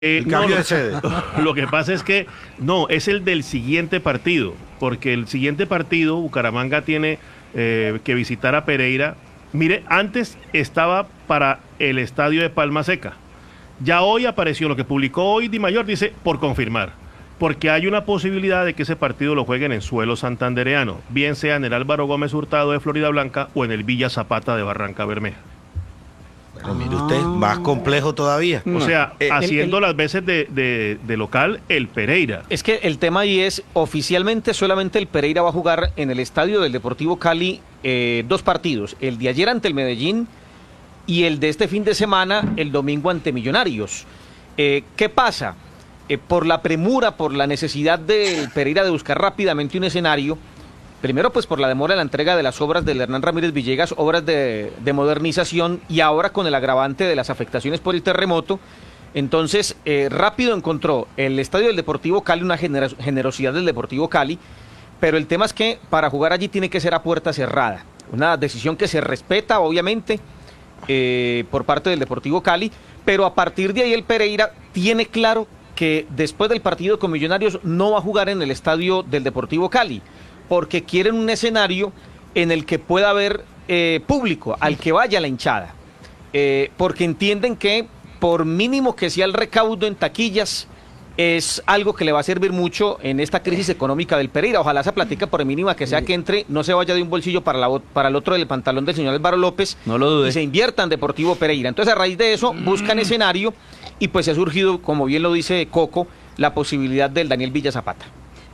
El No, cambio de sede. lo que pasa es que no, es el del siguiente partido, porque el siguiente partido, Bucaramanga tiene que visitar a Pereira. Mire, antes estaba para el estadio de Palma Seca. Ya hoy apareció, lo que publicó hoy Di Mayor, dice, por confirmar, porque hay una posibilidad de que ese partido lo jueguen en suelo santandereano, bien sea en el Álvaro Gómez Hurtado de Florida Blanca o en el Villa Zapata de Barranca Bermeja. Bueno, mire usted, más complejo todavía. O sea, haciendo las veces de local el Pereira. Es que el tema ahí es, oficialmente solamente el Pereira va a jugar en el estadio del Deportivo Cali 2 partidos, el de ayer ante el Medellín y el de este fin de semana, el domingo ante Millonarios. ¿Qué pasa? Por la premura, por la necesidad del Pereira de buscar rápidamente un escenario, primero pues por la demora de la entrega de las obras del Hernán Ramírez Villegas, obras de modernización, y ahora con el agravante de las afectaciones por el terremoto, entonces rápido encontró el estadio del Deportivo Cali, una generosidad del Deportivo Cali, pero el tema es que para jugar allí tiene que ser a puerta cerrada, una decisión que se respeta obviamente por parte del Deportivo Cali, pero a partir de ahí el Pereira tiene claro que después del partido con Millonarios no va a jugar en el estadio del Deportivo Cali, porque quieren un escenario en el que pueda haber público, al que vaya la hinchada, porque entienden que por mínimo que sea el recaudo en taquillas, es algo que le va a servir mucho en esta crisis económica del Pereira. Ojalá esa platica, por mínima que sea que entre, no se vaya de un bolsillo para el otro del pantalón del señor Álvaro López, no lo dude, y se invierta en Deportivo Pereira. Entonces, a raíz de eso, buscan escenario, y pues se ha surgido, como bien lo dice Coco, la posibilidad del Daniel Villa Zapata.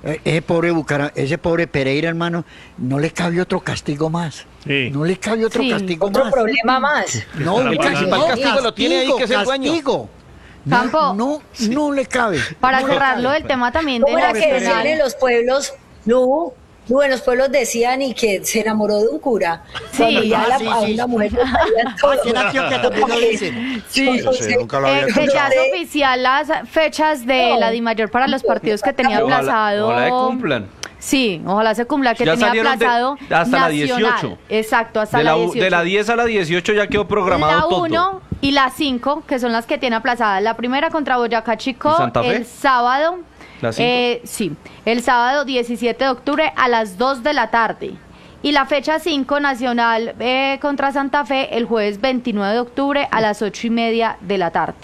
Ese pobre Pereira, hermano, no le cabe otro castigo más. Sí. No le cabe otro castigo otro más. problema más. No, El principal castigo lo tiene ahí, que es el dueño. castigo. Campo. No le cabe. Para No le cerrarlo cabe. el tema también de ¿Cómo era que decían en Nacional. los pueblos, Lu, en los pueblos decían y que se enamoró de un cura? Sí. Cuando ya Ah, sí, a sí. una mujer le sabían todo. Aquí en Antioquia también lo dicen. Sí. Sí, nunca lo había Que ya escuchado. es oficial las fechas de la Dimmayor para los partidos que tenía aplazado. Ojalá cumplan. Sí, ojalá se cumpla, que Ya tenía salieron aplazado hasta la Nacional. 18. Exacto, hasta De la la, 18. de la 10 a la 18 ya quedó programado la todo. 1 y la 5, que son las que tiene aplazadas. La primera contra Boyacá Chico ¿Y Santa Fe? el sábado. ¿La 5? Sí, el sábado 17 de octubre a las 2 de la tarde. Y la fecha 5, Nacional contra Santa Fe, el jueves 29 de octubre a las 8:30 de la tarde.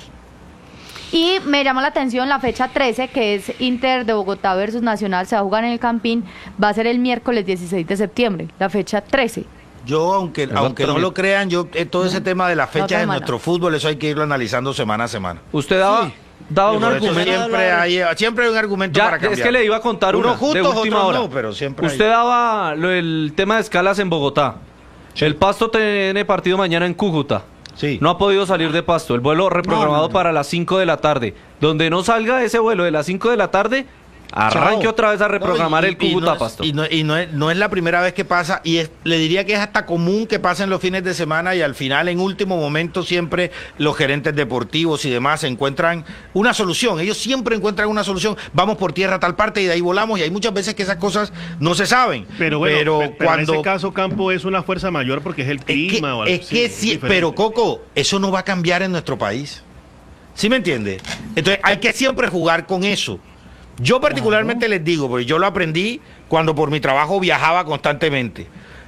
Y me llama la atención la fecha 13, que es Inter de Bogotá versus Nacional, se va a jugar en el Campín, va a ser el miércoles 16 de septiembre, la fecha 13. Yo, aunque no lo crean, todo ese tema de las fechas de semana. nuestro fútbol, eso hay que irlo analizando semana a semana. Usted daba un Por eso argumento. siempre hay un argumento Ya, para cambiar. es que le iba a contar Unos una de justos, última otros hora. no, pero siempre Usted hay. daba el tema de escalas en Bogotá. El Pasto tiene partido mañana en Cúcuta. Sí. No ha podido salir de Pasto. El vuelo reprogramado para las 5 de la tarde. Donde no salga ese vuelo de las 5 de la tarde, arranque Chao. otra vez a reprogramar el Cúcuta no, Pasto. No es la primera vez que pasa, le diría que es hasta común que pasen los fines de semana, y al final, en último momento, siempre los gerentes deportivos y demás encuentran una solución. Ellos siempre encuentran una solución. Vamos por tierra a tal parte y de ahí volamos, y hay muchas veces que esas cosas no se saben. Pero bueno, pero cuando en ese caso Campo es una fuerza mayor porque es el clima. o algo es que así, sí, pero Coco, eso no va a cambiar en nuestro país. ¿Sí me entiende? Entonces hay que siempre jugar con eso. Yo particularmente les digo, porque yo lo aprendí cuando por mi trabajo viajaba constantemente.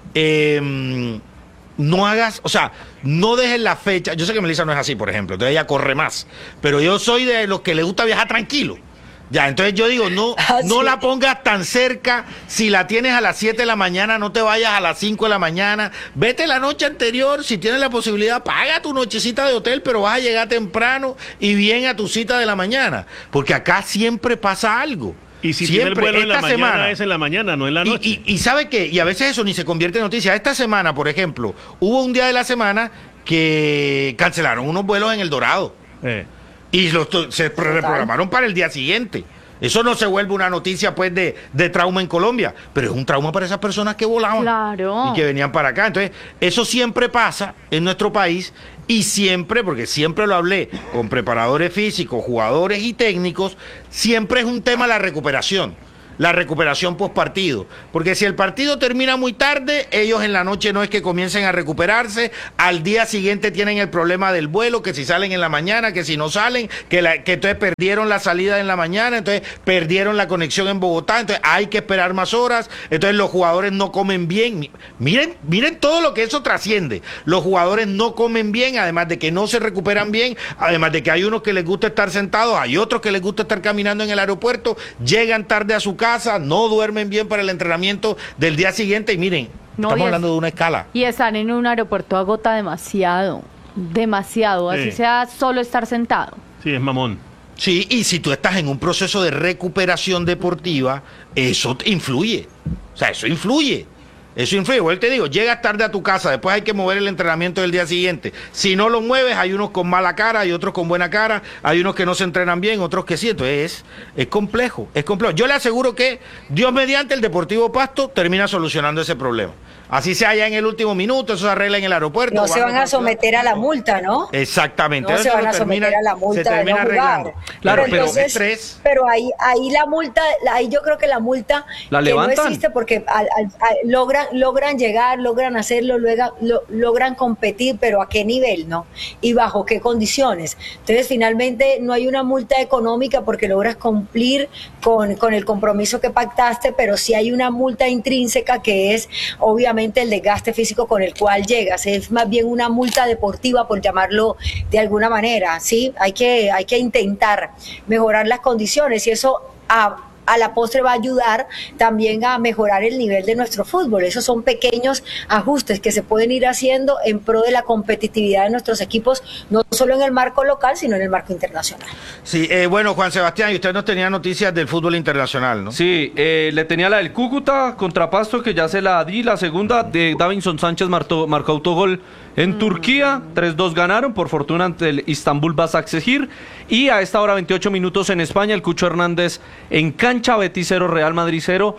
No hagas, o sea, no dejes la fecha. Yo sé que Melissa no es así, por ejemplo, entonces ella corre más. Pero yo soy de los que le gusta viajar tranquilo. Ya, entonces yo digo, no la pongas tan cerca. Si la tienes a las 7 de la mañana, no te vayas a las 5 de la mañana. Vete la noche anterior, si tienes la posibilidad, paga tu nochecita de hotel, pero vas a llegar temprano y bien a tu cita de la mañana. Porque acá siempre pasa algo. Y si tiene el siempre, vuelo en la esta mañana, semana, es en la mañana, no en la noche. y ¿sabe qué? Y a veces eso ni se convierte en noticia. Esta semana, por ejemplo, hubo un día de la semana que cancelaron unos vuelos en El Dorado. Y se reprogramaron para el día siguiente. Eso no se vuelve una noticia pues de trauma en Colombia, pero es un trauma para esas personas que volaban. Claro. Y que venían para acá. Entonces, eso siempre pasa en nuestro país, y siempre, porque siempre lo hablé con preparadores físicos, jugadores y técnicos, siempre es un tema la recuperación. la recuperación post partido. Porque si el partido termina muy tarde, ellos en la noche no es que comiencen a recuperarse, al día siguiente tienen el problema del vuelo, que si salen en la mañana, que si no salen, que entonces perdieron la salida en la mañana, entonces perdieron la conexión en Bogotá, entonces hay que esperar más horas, entonces los jugadores no comen bien. Miren todo lo que eso trasciende. Los jugadores no comen bien, además de que no se recuperan bien, además de que hay unos que les gusta estar sentados, hay otros que les gusta estar caminando en el aeropuerto, llegan tarde a su casa, no duermen bien para el entrenamiento del día siguiente y miren, estamos hablando de una escala. Y estar en un aeropuerto agota demasiado, así sea solo estar sentado. Sí, es mamón. Sí, y si tú estás en un proceso de recuperación deportiva, eso influye. O sea, eso influye. Eso influye. Igual te digo, llegas tarde a tu casa, después hay que mover el entrenamiento del día siguiente. Si no lo mueves, hay unos con mala cara, hay otros con buena cara, hay unos que no se entrenan bien, otros que sí. Entonces es complejo, es complejo. Yo le aseguro que Dios mediante el Deportivo Pasto termina solucionando ese problema. Así sea ya en el último minuto, eso se arregla en el aeropuerto. No se van a someter a la multa, ¿no? Exactamente. No se van a someter a la multa. Se termina arreglando. Claro, pero ahí la multa, ahí yo creo que la multa ¿La que levantan? no existe porque logran llegar, logran hacerlo, logran competir, pero ¿a qué nivel, no? Y bajo qué condiciones. Entonces, finalmente no hay una multa económica porque logras cumplir con el compromiso que pactaste, pero sí hay una multa intrínseca que es obviamente el desgaste físico con el cual llegas. Es más bien una multa deportiva, por llamarlo de alguna manera, ¿sí? Hay que intentar mejorar las condiciones y eso a la postre va a ayudar también a mejorar el nivel de nuestro fútbol. Esos son pequeños ajustes que se pueden ir haciendo en pro de la competitividad de nuestros equipos, no solo en el marco local, sino en el marco internacional. Sí, bueno, Juan Sebastián, y usted nos tenía noticias del fútbol internacional, ¿no? Sí, le tenía la del Cúcuta contra Pasto, que ya se la di. La segunda de Davinson Sánchez marcó autogol en Turquía. 3-2 ganaron, por fortuna, ante el Istanbul Basaksehir. Y a esta hora, 28 minutos en España, el Cucho Hernández en cancha, Betis 0, Real Madrid 0.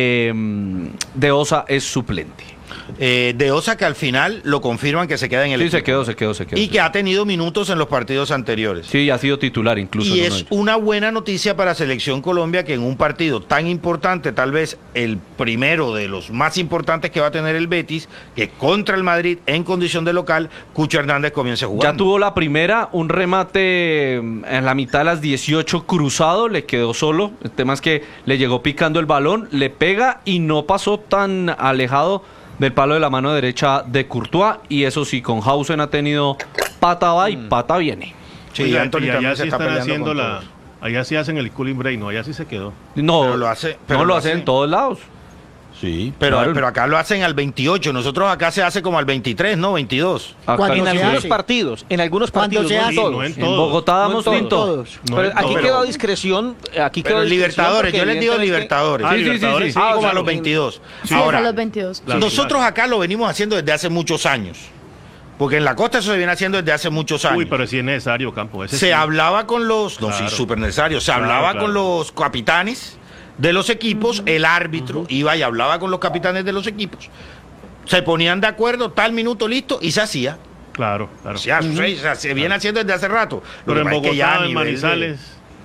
De Osa es suplente. De Osa, que al final lo confirman que se queda en el equipo. Se quedó. Y que ha tenido minutos en los partidos anteriores. Sí, ha sido titular incluso. Y es una buena noticia para Selección Colombia que en un partido tan importante, tal vez el primero de los más importantes que va a tener el Betis, que contra el Madrid en condición de local, Cucho Hernández comience a jugar. Ya tuvo la primera, un remate en la mitad de las 18 cruzado, le quedó solo. El tema es que le llegó picando el balón, le pega y no pasó tan alejado del palo de la mano derecha de Courtois, y eso sí, con Hausen ha tenido pata va y pata viene. Sí, Oiga, Anthony y también allá se sí está están peleando haciendo con la... todos. Allá sí hacen el cooling break, no, allá sí se quedó. No, Pero lo hace- pero no lo lo hacen hace. en todos lados. Sí, pero acá lo hacen al 28, nosotros acá se hace como al 23, ¿no? 22. Acá Cuando En no se se algunos hace. partidos, Cuando se no en hace. todos. No en En todos. Bogotá damos No en tinto. Todos. No, Pero aquí no, quedó a discreción, Pero Libertadores, yo les digo Libertadores. Ah, Sí, sí, sí, Libertadores, sí. sí, Como a claro. los 22. Sí, Ahora, es a los 22. Claro, nosotros claro. acá lo venimos haciendo desde hace muchos años. Porque en la costa eso se viene haciendo desde hace muchos años. Uy, pero sí es necesario, Campo. Ese Se sí. hablaba con los... No, Claro. sí, súper necesario. Se Claro, hablaba claro. con los capitanes de los equipos, el árbitro iba y hablaba con los capitanes de los equipos. Se ponían de acuerdo, tal minuto listo, y se hacía. Claro, claro. Se viene haciendo desde hace rato. Lo Pero que en pasa es que ya a Bogotá, en nivel de- Manizales,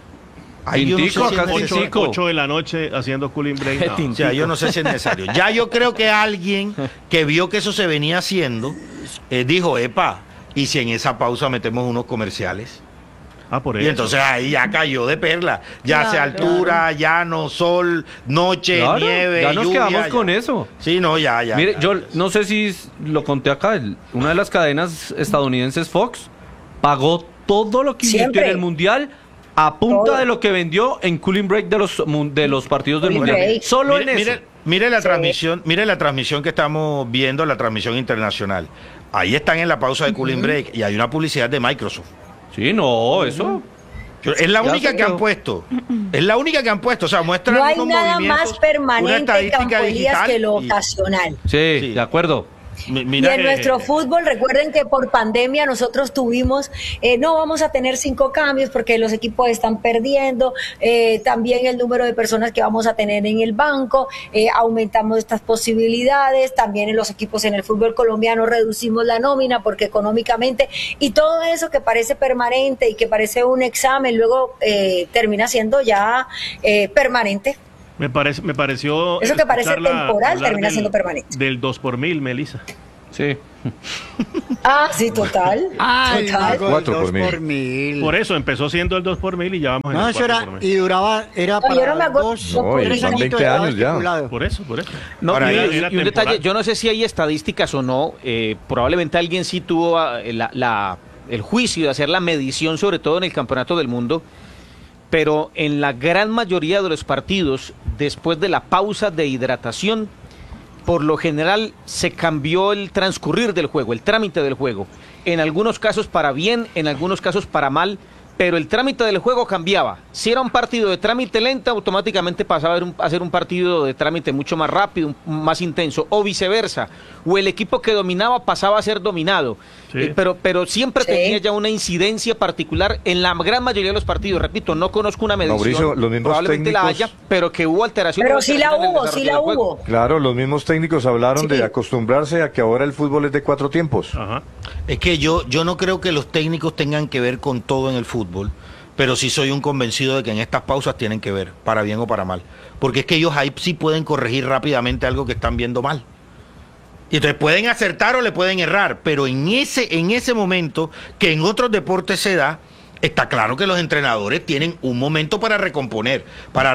Ay, yo no sé Tintico, si es acá sí, necesario. Tintico. 8 de la noche haciendo cooling break. no. O sea, yo no sé si es necesario. Ya yo creo que alguien que vio que eso se venía haciendo, dijo, epa, ¿y si en esa pausa metemos unos comerciales? Ah, por eso. Y entonces ahí ya cayó de perla. Ya sea Claro. altura, llano, sol, noche, Claro, nieve, ya nos lluvia, quedamos ya. con eso. Sí, no, ya. Mire, ya. yo no sé si lo conté acá, una de las cadenas estadounidenses, Fox, pagó todo lo que invirtió Siempre. en el Mundial a punta Todo. de lo que vendió en cooling break de los partidos del Cooling Mundial. break. Solo Mire, en eso. mire la Sí. mire la transmisión que estamos viendo, la transmisión internacional. Ahí están en la pausa de cooling break y hay una publicidad de Microsoft. Sí, no, eso. Es la Ya única se que han quedó. puesto. Es la única que han puesto. O sea, muestran No hay unos nada movimientos, más una permanente, estadística Campo Elías, digital que lo y- ocasional. Sí, Sí. de acuerdo. Y Mira, en nuestro fútbol, recuerden que por pandemia nosotros tuvimos, no vamos a tener 5 cambios porque los equipos están perdiendo, también el número de personas que vamos a tener en el banco, aumentamos estas posibilidades, también en los equipos en el fútbol colombiano reducimos la nómina porque económicamente, y todo eso que parece permanente y que parece un examen, luego termina siendo ya permanente. Me pareció... Eso que parece escucharla temporal hablar termina siendo permanente. Del 2 por 1000, Melissa. Sí. Ah, sí, total. Ay, Total. mago, el 4 por 2 1000. por 1000. Por eso empezó siendo el 2 por 1000 y ya vamos en No, el eso 4 era, por 1000. y duraba, era No, yo para no me acuerdo. 2 No, y 3 van añitos 20 de edad años ya. estipulado. Por eso. No, Ahora, y era un temporal. detalle, yo no sé si hay estadísticas o no, probablemente alguien sí tuvo el juicio de hacer la medición, sobre todo en el Campeonato del Mundo, pero en la gran mayoría de los partidos, después de la pausa de hidratación, por lo general se cambió el transcurrir del juego, el trámite del juego. En algunos casos para bien, en algunos casos para mal, pero el trámite del juego cambiaba. Si era un partido de trámite lento, automáticamente pasaba a ser un partido de trámite mucho más rápido, más intenso, o viceversa. O el equipo que dominaba pasaba a ser dominado. Sí. Pero siempre Sí. tenía ya una incidencia particular en la gran mayoría de los partidos. Repito, no conozco una medición, Mauricio, los mismos probablemente la técnicos- haya, pero que hubo alteración. Pero sí la hubo, sí la hubo. Claro, los mismos técnicos hablaron Sí. de acostumbrarse a que ahora el fútbol es de 4 tiempos. Ajá. Es que yo no creo que los técnicos tengan que ver con todo en el fútbol, pero sí soy un convencido de que en estas pausas tienen que ver, para bien o para mal. Porque es que ellos ahí sí pueden corregir rápidamente algo que están viendo mal. Y entonces pueden acertar o le pueden errar, pero en ese momento, que en otros deportes se da, está claro que los entrenadores tienen un momento para recomponer,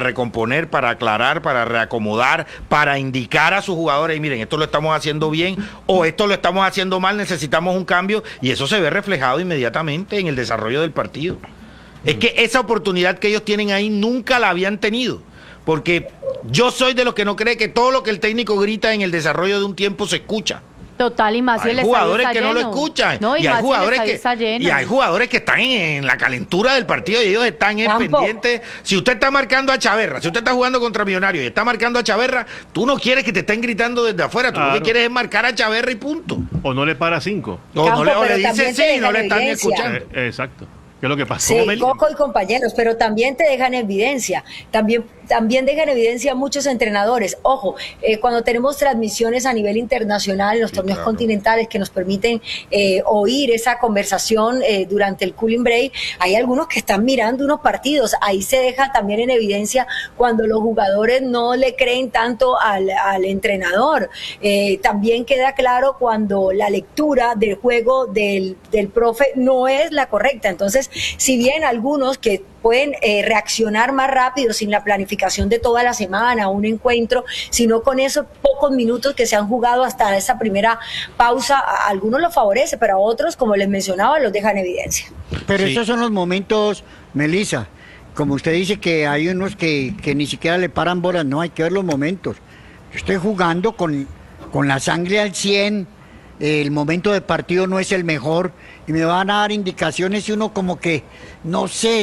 para aclarar, para reacomodar, para indicar a sus jugadores, y miren, esto lo estamos haciendo bien o esto lo estamos haciendo mal, necesitamos un cambio, y eso se ve reflejado inmediatamente en el desarrollo del partido. Es que esa oportunidad que ellos tienen ahí nunca la habían tenido. Porque yo soy de los que no cree que todo lo que el técnico grita en el desarrollo de un tiempo se escucha. Total, y más si Hay el estadio jugadores está que no lo lleno. escuchan. No, y, y hay más si el jugadores estadio que, está lleno. y hay jugadores que están en la calentura del partido y ellos están Tampoco. pendientes. Si usted está marcando a Chaverra, si usted está jugando contra Millonarios y está marcando a Chaverra, tú no quieres que te estén gritando desde afuera. Tú lo que Claro. quieres es marcar a Chaverra y punto. O no le para 5. O Campo, no le, o pero le también dicen te sí y deja no le en están evidencia. escuchando. Exacto. ¿Qué es lo que pasó? Sí, Melissa? Coco y compañeros, pero también te dejan en evidencia, también dejan en evidencia muchos entrenadores. Ojo, cuando tenemos transmisiones a nivel internacional, en los torneos claro. continentales que nos permiten oír esa conversación durante el cooling break, hay algunos que están mirando unos partidos. Ahí se deja también en evidencia cuando los jugadores no le creen tanto al entrenador. También queda claro cuando la lectura del juego del profe no es la correcta. Entonces, si bien algunos que pueden reaccionar más rápido sin la planificación de toda la semana, un encuentro, sino con esos pocos minutos que se han jugado hasta esa primera pausa, a algunos los favorece, pero a otros, como les mencionaba, los deja en evidencia. Pero Sí. esos son los momentos, Melissa, como usted dice que hay unos que ni siquiera le paran bolas, no, hay que ver los momentos. Yo estoy jugando con la sangre al 100, el momento de partido no es el mejor y me van a dar indicaciones y uno como que, no sé,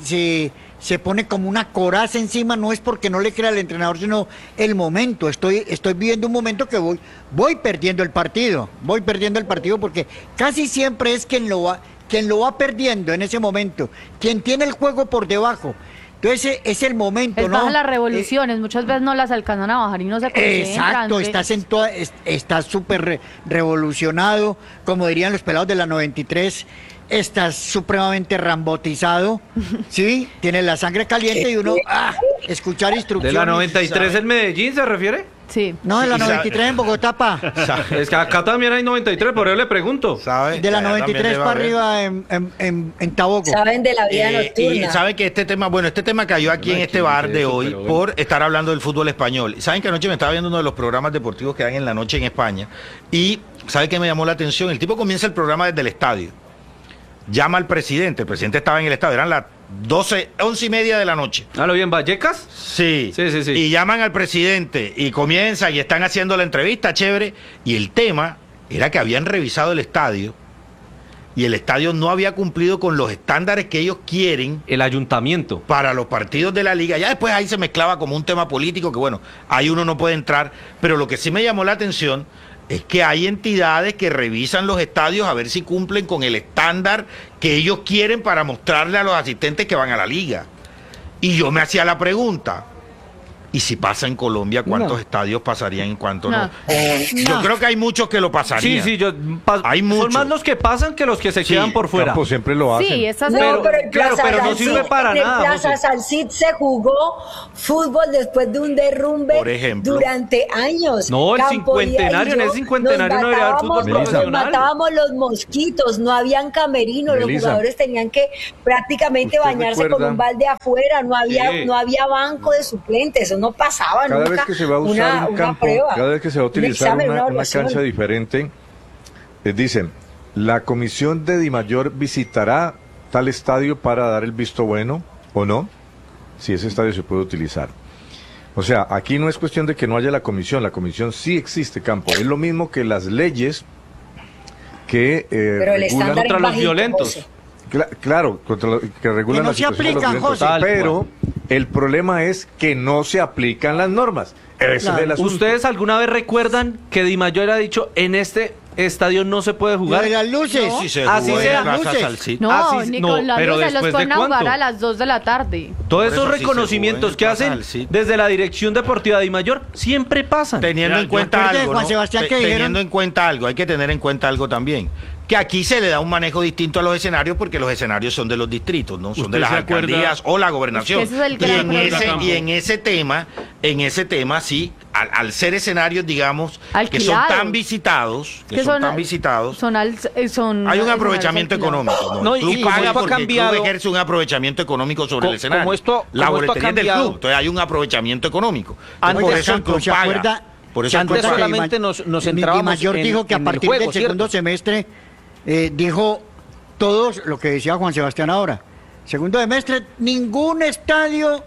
se pone como una coraza encima, no es porque no le crea al entrenador, sino el momento. Estoy viviendo un momento que voy perdiendo el partido porque casi siempre es quien lo va perdiendo en ese momento, quien tiene el juego por debajo. Entonces es el momento, Es ¿no? baja las revoluciones, muchas veces no las alcanzan a bajar y no se concentran. Exacto, estás súper revolucionado, como dirían los pelados de la 93, estás supremamente rambotizado, ¿sí? Tienes la sangre caliente y uno, escuchar ¿De instrucciones. la 93 en Medellín se refiere? Sí. No, de la Y sabe- 93 en Bogotá, pa. Es que acá también hay 93, por eso le pregunto. ¿Sabe? De la Allá también 93 debe para haber. arriba en Taboco. Saben de la vida Y nocturna. sabe que este tema cayó aquí en este bar de hoy por estar hablando del fútbol español. Saben que anoche me estaba viendo uno de los programas deportivos que dan en la noche en España y ¿sabe qué me llamó la atención? El tipo comienza el programa desde el estadio. Llama al presidente, el presidente estaba en el estadio, eran las 11:30 de la noche. ¿Ah, lo vi en Vallecas? Sí. Sí. Y llaman al presidente y comienzan y están haciendo la entrevista, chévere. Y el tema era que habían revisado el estadio y el estadio no había cumplido con los estándares que ellos quieren El ayuntamiento. para los partidos de la liga. Ya después ahí se mezclaba como un tema político que bueno, ahí uno no puede entrar. Pero lo que sí me llamó la atención es que hay entidades que revisan los estadios a ver si cumplen con el estándar que ellos quieren para mostrarle a los asistentes que van a la liga. Y yo me hacía la pregunta, Y si pasa en Colombia, ¿cuántos estadios pasarían y cuántos no? No. Yo creo que hay muchos que lo pasarían. Sí, Hay son muchos. más los que pasan que los que se Sí, quedan por fuera. Campo siempre lo hacen. Sí, esas No, Pero- pero en claro, Plaza pero no Salcid- sirve para en nada, Plaza José. Salcid se jugó fútbol después de un derrumbe Por ejemplo. durante años. No, el Camporía y cincuentenario, en yo el cincuentenario nos no debería haber fútbol matábamos, profesional. Nos matábamos los mosquitos, no habían camerinos, los Melissa. jugadores tenían que prácticamente ¿Usted bañarse recuerda? con un balde afuera, Sí. no había banco de suplentes, eso no pasaba Cada nunca. vez que se va a usar un campo, prueba, cada vez que se va a un utilizar examen, una evaluación. cancha diferente, dicen, la comisión de Dimayor visitará tal estadio para dar el visto bueno o no, si ese estadio se puede utilizar. O sea, aquí no es cuestión de que no haya la comisión sí existe, Campo. Es lo mismo que las leyes que Pero el regulan estándar contra es los bajito, violentos. José. Claro, que regulan Que no la se situación de los aplican, violentos, José. Tal pero el problema es que no se aplican las normas. Ese es Claro. el asunto. ¿Ustedes alguna vez recuerdan que Di Mayor ha dicho en este estadio no se puede Lo jugar? de las luces. Sí, se Así jugó en sea. Plaza Luces. Salcid. No, Así- ni no, con las pero luces los ¿después de ponen a jugar cuánto? a las 2 de la tarde. Todos Por esos eso sí se reconocimientos jugó en que Plaza hacen Salcid. desde la Dirección Deportiva Di Mayor siempre pasan. Teniendo Ya, en cuenta recuerde, algo, Juan ¿no? Sebastián, que dijeron- Teniendo en cuenta algo, hay que tener en cuenta algo también. Que aquí se le da un manejo distinto a los escenarios porque los escenarios son de los distritos, ¿no? Son ¿Usted de las se acuerda? alcaldías o la gobernación. Es que ese es el y, gran en problema. y en ese tema, sí, al ser escenarios, digamos, que son Alquilados. tan visitados, Son hay un aprovechamiento escenarios alquilados. económico. ¿no? No, El club y como paga esto ha porque el cambiado- club ejerce un aprovechamiento económico sobre el Co- escenario. como esto- la como esto ha boletería es del cambiado- club, entonces hay un aprovechamiento económico. Antes, por eso el Campo, club ¿se paga. acuerda? Por eso el Antes club paga. solamente nos centrábamos Mayor en- dijo que a en el partir juego, del segundo ¿cierto? semestre dijo todos lo que decía Juan Sebastián ahora. Segundo semestre, ningún estadio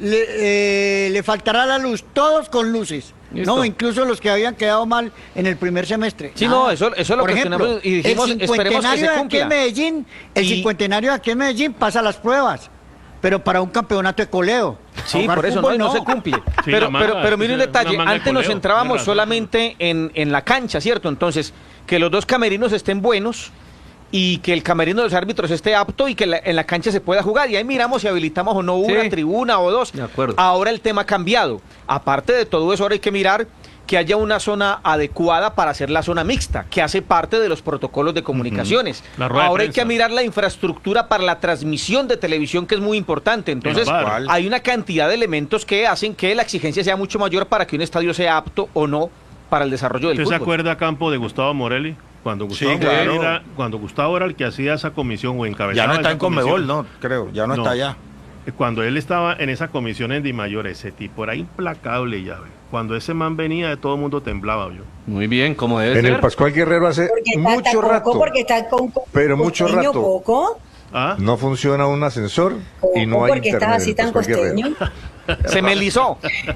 le faltará la luz, todos con luces. Listo. No, incluso los que habían quedado mal en el primer semestre. Sí, no, eso es lo Por que ejemplo, tenemos y dijimos, el esperemos que cincuentenario se de aquí en cumpla. Medellín, el Y- cincuentenario de aquí en Medellín pasa las pruebas, pero para un campeonato de coleo. Sí, Jugar por eso fútbol, no se cumple. Sí, pero, la manga, pero mire un es detalle, una manga de antes nos coleo, centrábamos tiene razón. solamente en la cancha, ¿cierto? Entonces, que los dos camerinos estén buenos y que el camerino de los árbitros esté apto y que en la cancha se pueda jugar. Y ahí miramos si habilitamos o no una Sí. tribuna o dos. De acuerdo. Ahora el tema ha cambiado. Aparte de todo eso, ahora hay que mirar que haya una zona adecuada para hacer la zona mixta, que hace parte de los protocolos de comunicaciones. La rueda de Ahora hay prensa. que mirar la infraestructura para la transmisión de televisión, que es muy importante. Entonces, VAR. hay una cantidad de elementos que hacen que la exigencia sea mucho mayor para que un estadio sea apto o no para el desarrollo del ¿Usted se fútbol. acuerda, Campo, de Gustavo Morelli? Cuando Gustavo, claro. cuando Gustavo era el que hacía esa comisión o encabezaba Ya no está esa en Conmebol, comisión. ¿no? Creo, ya no No. está allá. Cuando él estaba en esa comisión en Di Mayor, ese tipo era implacable ya. Ve. Cuando ese man venía, de todo el mundo temblaba, yo. Muy bien, como debe En ser. el Pascual Guerrero hace Porque está mucho Coco, rato porque está con pero mucho costeño, rato. Coco, ¿Ah? no funciona un ascensor y no hay porque estás internet. así en tan el Pascual Guerrero. costeño. Se me lisó.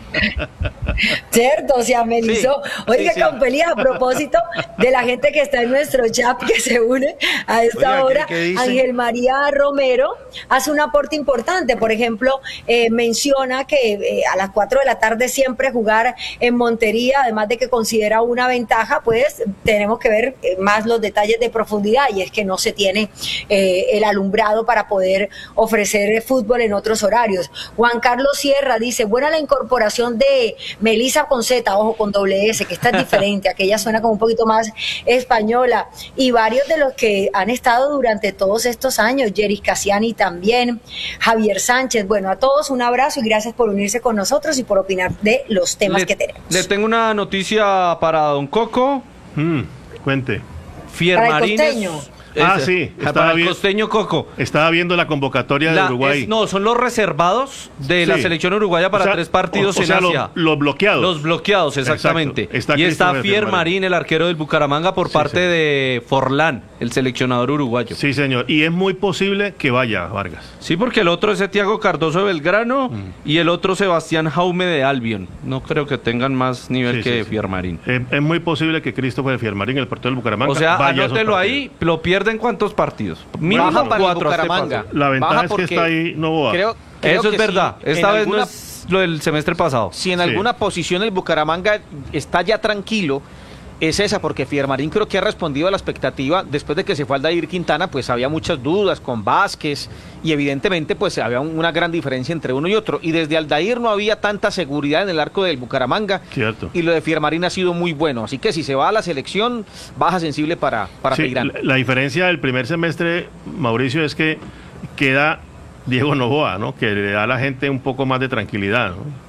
Cierto, se amenizó. Sí, Oiga, sí. Campelía, a propósito de la gente que está en nuestro chat que se une a esta Oiga, hora, ¿qué dice? Ángel María Romero hace un aporte importante. Por ejemplo, menciona que a las 4 de la tarde siempre jugar en Montería, además de que considera una ventaja, pues tenemos que ver más los detalles de profundidad, y es que no se tiene el alumbrado para poder ofrecer fútbol en otros horarios. Juan Carlos Sierra dice, buena la incorporación de Melissa con Z, ojo, con doble S, que esta es diferente, aquella suena como un poquito más española, y varios de los que han estado durante todos estos años, Yeris Cassiani también, Javier Sánchez. Bueno, a todos un abrazo y gracias por unirse con nosotros y por opinar de los temas que tenemos. Le tengo una noticia para don Coco. Cuente. Fiermarines. Para el costeño. Ah, sí, estaba Para el bien. costeño Coco. Estaba viendo la convocatoria de Uruguay. No, son los reservados de la Sí. selección uruguaya para O sea, 3 partidos o en sea, Asia. los bloqueados. Los bloqueados, exactamente. Exacto. Está Y está Christopher Fier Marín. Marín, el arquero del Bucaramanga, por Sí, parte señor. de Forlán, el seleccionador uruguayo. Sí, señor. Y es muy posible que vaya Vargas. Sí, porque el otro es Thiago Cardoso de Belgrano y el otro Sebastián Jaume de Albion. No creo que tengan más nivel Sí, que sí, sí. Fier Marín. Es muy posible que Christopher Fiermarín, el portero del Bucaramanga, O sea, vaya a esos anótelo partidos. ahí, lo pierden ¿cuántos partidos? Mínimo Baja para el 4 a este Bucaramanga. paso. La ventaja Baja es que porque está ahí Novoa. creo Eso que es verdad. si Esta en vez alguna- no es lo del semestre pasado. Si en Sí. alguna posición el Bucaramanga está ya tranquilo, es esa, porque Fiermarín creo que ha respondido a la expectativa. Después de que se fue Aldair Quintana, pues había muchas dudas con Vázquez y evidentemente pues había una gran diferencia entre uno y otro. Y desde Aldair no había tanta seguridad en el arco del Bucaramanga. Cierto. Y lo de Fiermarín ha sido muy bueno. Así que si se va a la selección, baja sensible para Sí, Peirano. la diferencia del primer semestre, Mauricio, es que queda Diego Noboa, ¿no? Que le da a la gente un poco más de tranquilidad, ¿no?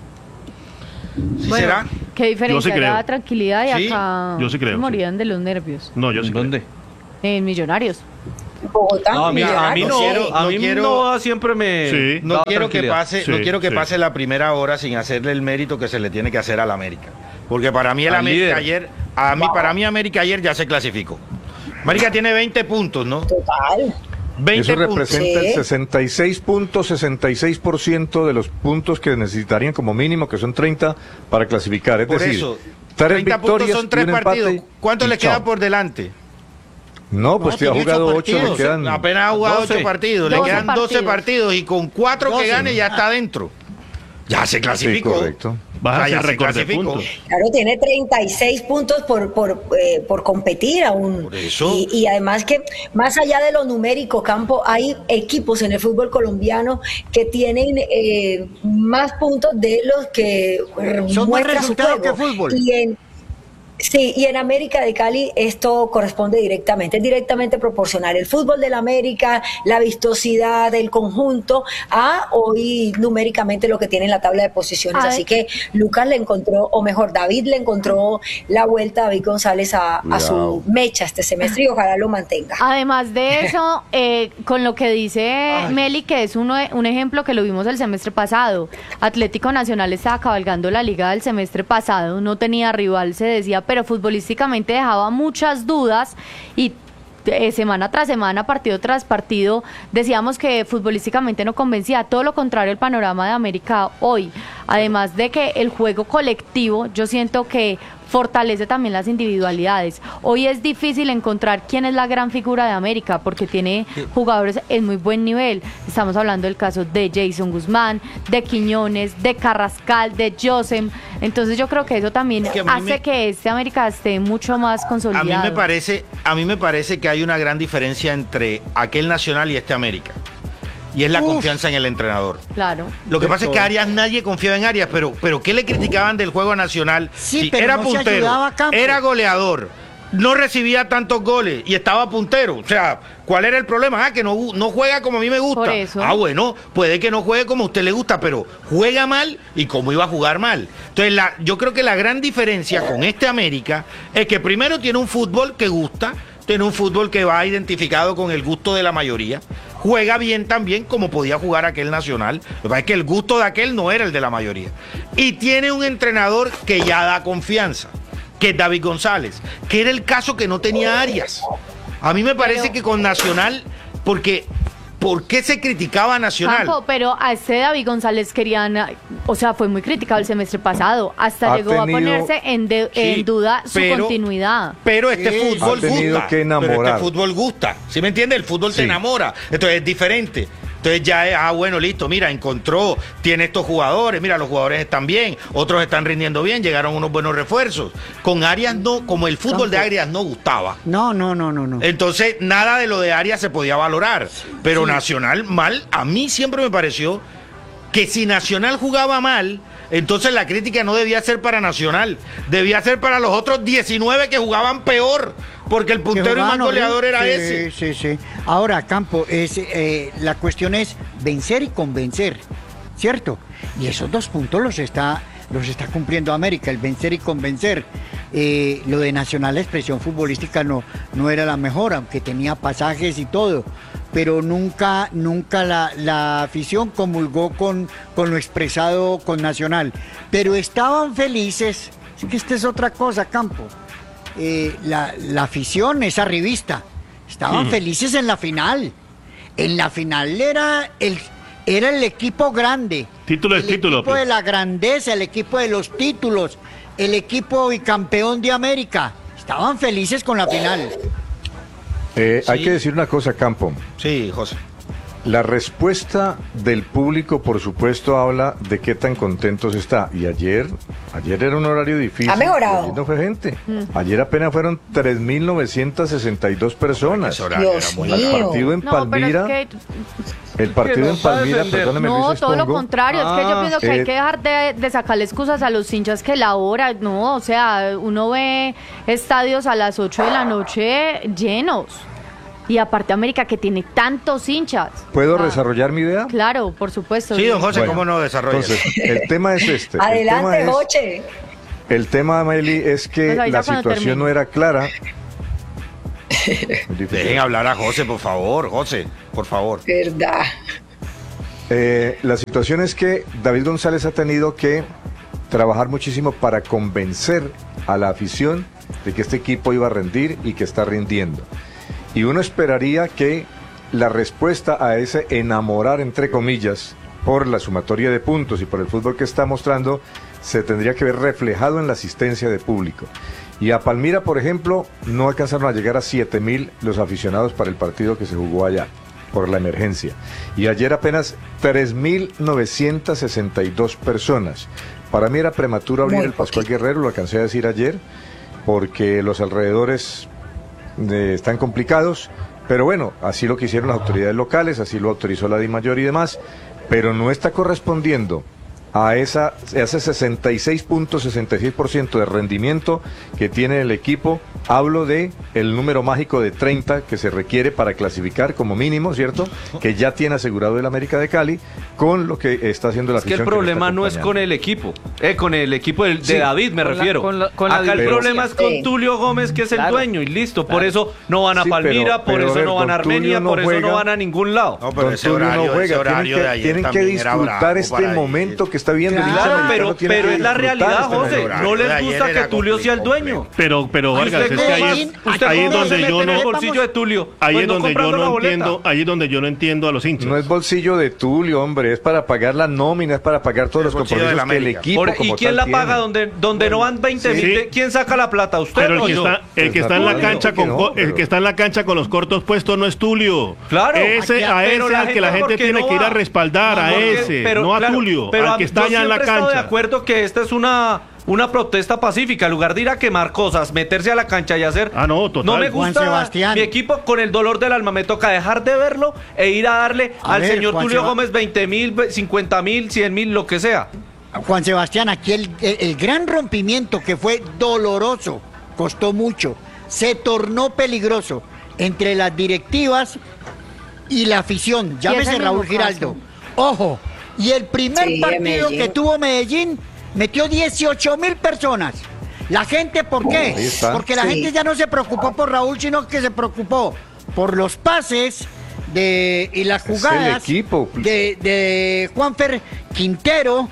¿Sí Bueno, será? qué diferencia, Yo sí creo. da tranquilidad y Sí, acá yo sí creo, se sí. morían de los nervios. No, yo sí creo. ¿Dónde? En Millonarios. Bogotá. No, a mí no no, quiero- a no mí quiero- Novoa siempre me Sí. No daba quiero que tranquilidad. pase, Sí, no quiero que sí. pase la primera hora sin hacerle el mérito que se le tiene que hacer al América. Porque para mí el Al América líder. ayer, para mí América ayer ya se clasificó. América tiene 20 puntos, ¿no? Total. 20 Eso puntos. representa Sí. el 66.66% de los puntos que necesitarían como mínimo, que son 30, para clasificar. Es Por decir, eso, 3 30 puntos victorias son 3 y un empate, partidos. ¿Cuánto y le queda chao. por delante? No, pues No, te ha tiene jugado 8 8, le partidos. quedan... Apenas ha jugado 12. 8 partidos, le 12 quedan 12 partidos. partidos y con 4 que 12, gane ¿no? ya está dentro. Ya se Sí, clasificó. correcto. Vas a Ah, ya hacer se récord de clasificó. puntos. Claro, tiene 36 puntos por competir aún. Por eso. Y además que, más allá de lo numérico, Campo, hay equipos en el fútbol colombiano que tienen más puntos de los que Son más muestra su resultados juego. que fútbol. Sí, y en América de Cali esto corresponde directamente, es directamente proporcional. El fútbol del América, la vistosidad del conjunto a hoy numéricamente lo que tiene en la tabla de posiciones. A ver. Así que Lucas le encontró, o mejor, David le encontró la vuelta a David González a su mecha este semestre y ojalá lo mantenga. Además de eso, con lo que dice Meli, que es un ejemplo que lo vimos el semestre pasado. Atlético Nacional estaba cabalgando la liga del semestre pasado, no tenía rival, se decía, pero futbolísticamente dejaba muchas dudas y semana tras semana, partido tras partido, decíamos que futbolísticamente no convencía. Todo lo contrario el panorama de América hoy. Además de que el juego colectivo, yo siento que fortalece también las individualidades. Hoy es difícil encontrar quién es la gran figura de América porque tiene jugadores en muy buen nivel. Estamos hablando del caso de Jason Guzmán, de Quiñones, de Carrascal, de Josem. Entonces yo creo que eso también Que a mí hace que este América esté mucho más consolidado. A mí me parece que hay una gran diferencia entre aquel Nacional y este América. Y es la confianza en el entrenador. Claro. Lo que pasa es que Arias, nadie confiaba en Arias, pero ¿qué le criticaban del juego nacional? Sí, Si pero era no se puntero, ayudaba a campo. era goleador, no recibía tantos goles y estaba puntero. O sea, ¿cuál era el problema? Que no juega como a mí me gusta. Por eso. Bueno, puede que no juegue como a usted le gusta, pero juega mal y cómo iba a jugar mal. Entonces, yo creo que la gran diferencia con este América es que primero tiene un fútbol que gusta, tiene un fútbol que va identificado con el gusto de la mayoría. Juega bien también como podía jugar aquel Nacional. Lo que pasa es que el gusto de aquel no era el de la mayoría. Y tiene un entrenador que ya da confianza, que es David González, que era el caso que no tenía Arias. A mí me parece que con Nacional, porque ¿por qué se criticaba a Nacional? Campo, pero a este David González querían, o sea, fue muy criticado el semestre pasado, hasta Ha llegó a tenido- ponerse en duda su continuidad. Pero este Sí, fútbol ha tenido gusta. que Pero enamorar. este fútbol gusta. ¿Sí me entiende? El fútbol te Sí. enamora. Entonces es diferente. Entonces ya es, bueno, listo, mira, encontró, tiene estos jugadores, mira, los jugadores están bien, otros están rindiendo bien, llegaron unos buenos refuerzos. Con Arias no, como el fútbol de Arias no gustaba. No. Entonces, nada de lo de Arias se podía valorar. Pero Nacional mal, a mí siempre me pareció que si Nacional jugaba mal, entonces la crítica no debía ser para Nacional, debía ser para los otros 19 que jugaban peor, porque el puntero y más jugaban goleador horrible. era ese. Sí. Ahora, Campo, la cuestión es vencer y convencer, ¿cierto? Y esos 2 puntos los está cumpliendo América, el vencer y convencer. Lo de Nacional, la expresión futbolística no era la mejor, aunque tenía pasajes y todo, pero nunca la afición comulgó con lo expresado con Nacional. Pero estaban felices, es que esta es otra cosa, Campo. La afición es arribista, estaban felices en la final. En la final era el equipo grande. Título es el título, equipo pues. de la grandeza, el equipo de los títulos, el equipo bicampeón de América. Estaban felices con la final. Hay que decir una cosa, Campo. Sí, José. La respuesta del público, por supuesto, habla de qué tan contentos está. Y ayer era un horario difícil. Ha mejorado. Ayer no fue gente. Ayer apenas fueron 3.962 personas. Ese horario era Dios muy mío. El partido en No, pero Palmira, es que el partido en Palmira, perdóneme, no, Luis todo lo Espongo. contrario, es que yo pienso que hay que eh, dejar de sacarle excusas a los hinchas que la hora, no, o sea, uno ve estadios a las 8 de la noche llenos. Y aparte América que tiene tantos hinchas. ¿Puedo Ah, desarrollar mi idea? Claro, por supuesto. Sí, don José, Bueno, ¿cómo no desarrolla? Entonces, el tema es este. Adelante, Joche. El tema, Meli, es que Pues avisa la cuando situación termine. no era clara. Muy difícil. Dejen hablar a José, por favor, José, por favor. Verdad. La situación es que David González ha tenido que trabajar muchísimo para convencer a la afición de que este equipo iba a rendir y que está rindiendo. Y uno esperaría que la respuesta a ese enamorar, entre comillas, por la sumatoria de puntos y por el fútbol que está mostrando, se tendría que ver reflejado en la asistencia de público. Y a Palmira, por ejemplo, no alcanzaron a llegar a 7.000 los aficionados para el partido que se jugó allá, por la emergencia. Y ayer apenas 3.962 personas. Para mí era prematuro abrir Muy el Pascual Guerrero, lo alcancé a decir ayer, porque los alrededores están complicados, pero bueno, así lo quisieron las autoridades locales, así lo autorizó la DIMAYOR y demás, pero no está correspondiendo a ese 66.66% de rendimiento que tiene el equipo. Hablo de el número mágico de 30 que se requiere para clasificar como mínimo, ¿cierto? Que ya tiene asegurado el América de Cali con lo que está haciendo la Es que afición. el problema no es con el el equipo de Sí, David, me con la- refiero. con la Acá el diferencia. problema es con Sí. Tulio Gómez, que es el Claro. dueño, y listo. Por eso no van a Sí, Palmira, por pero, a eso ver, no van a don Tulio Armenia, no por eso juega. no van a ningún lado. No, pero Don ese Tulio horario, no juega, ese horario de ayer tienen que también era disfrutar bravo este para momento ellos. que está viendo el hincha Claro, americano, tiene pero que es la disfrutar realidad, este José. momento. No les De ayer gusta que era Tulio sea el dueño. Pero Vargas, Usted es que ahí cómo- es, usted ahí es cómo donde se yo mete en no, el bolsillo de Tulio. ahí Pues es donde yo comprando la no boleta. entiendo, ahí es donde yo no entiendo a los hinchas. No es bolsillo de Tulio, hombre, es para pagar la nómina, es para pagar todos El los bolsillo compromisos de la que el América. equipo ¿Y como quién tal la tiene. paga donde no van 20.000? Sí. ¿Quién saca la plata? ¿Usted Pero o el que yo? está, el que está en la Pues, cancha que no, el pero- que está en la cancha con los cortos puestos no es Tulio. Claro. Ese, a Pero ese al que la ¿por gente qué tiene no que ir va? a respaldar, a Porque- ese, pero, no a claro, Tulio, pero al que está yo allá en la siempre he estado de cancha. acuerdo que esta es una protesta pacífica, en lugar de ir a quemar cosas, meterse a la cancha y hacer. Ah, no, total. No me Juan gusta Sebastián. mi equipo, con el dolor del alma me toca dejar de verlo e ir a darle A al ver, señor Juan Tulio Seba- Gómez 20.000, 50.000, 100.000, lo que sea. Juan Sebastián, aquí el gran rompimiento que fue doloroso, costó mucho, se tornó peligroso entre las directivas y la afición. Y es Llámese el Raúl mismo Giraldo. caso. Ojo, y el primer Sí, de partido Medellín. que tuvo Medellín metió 18.000 personas. La gente, ¿por qué? Ahí está. Porque la Sí. gente ya no se preocupó por Raúl, sino que se preocupó por los pases y las el jugadas equipo. de Juanfer Quintero,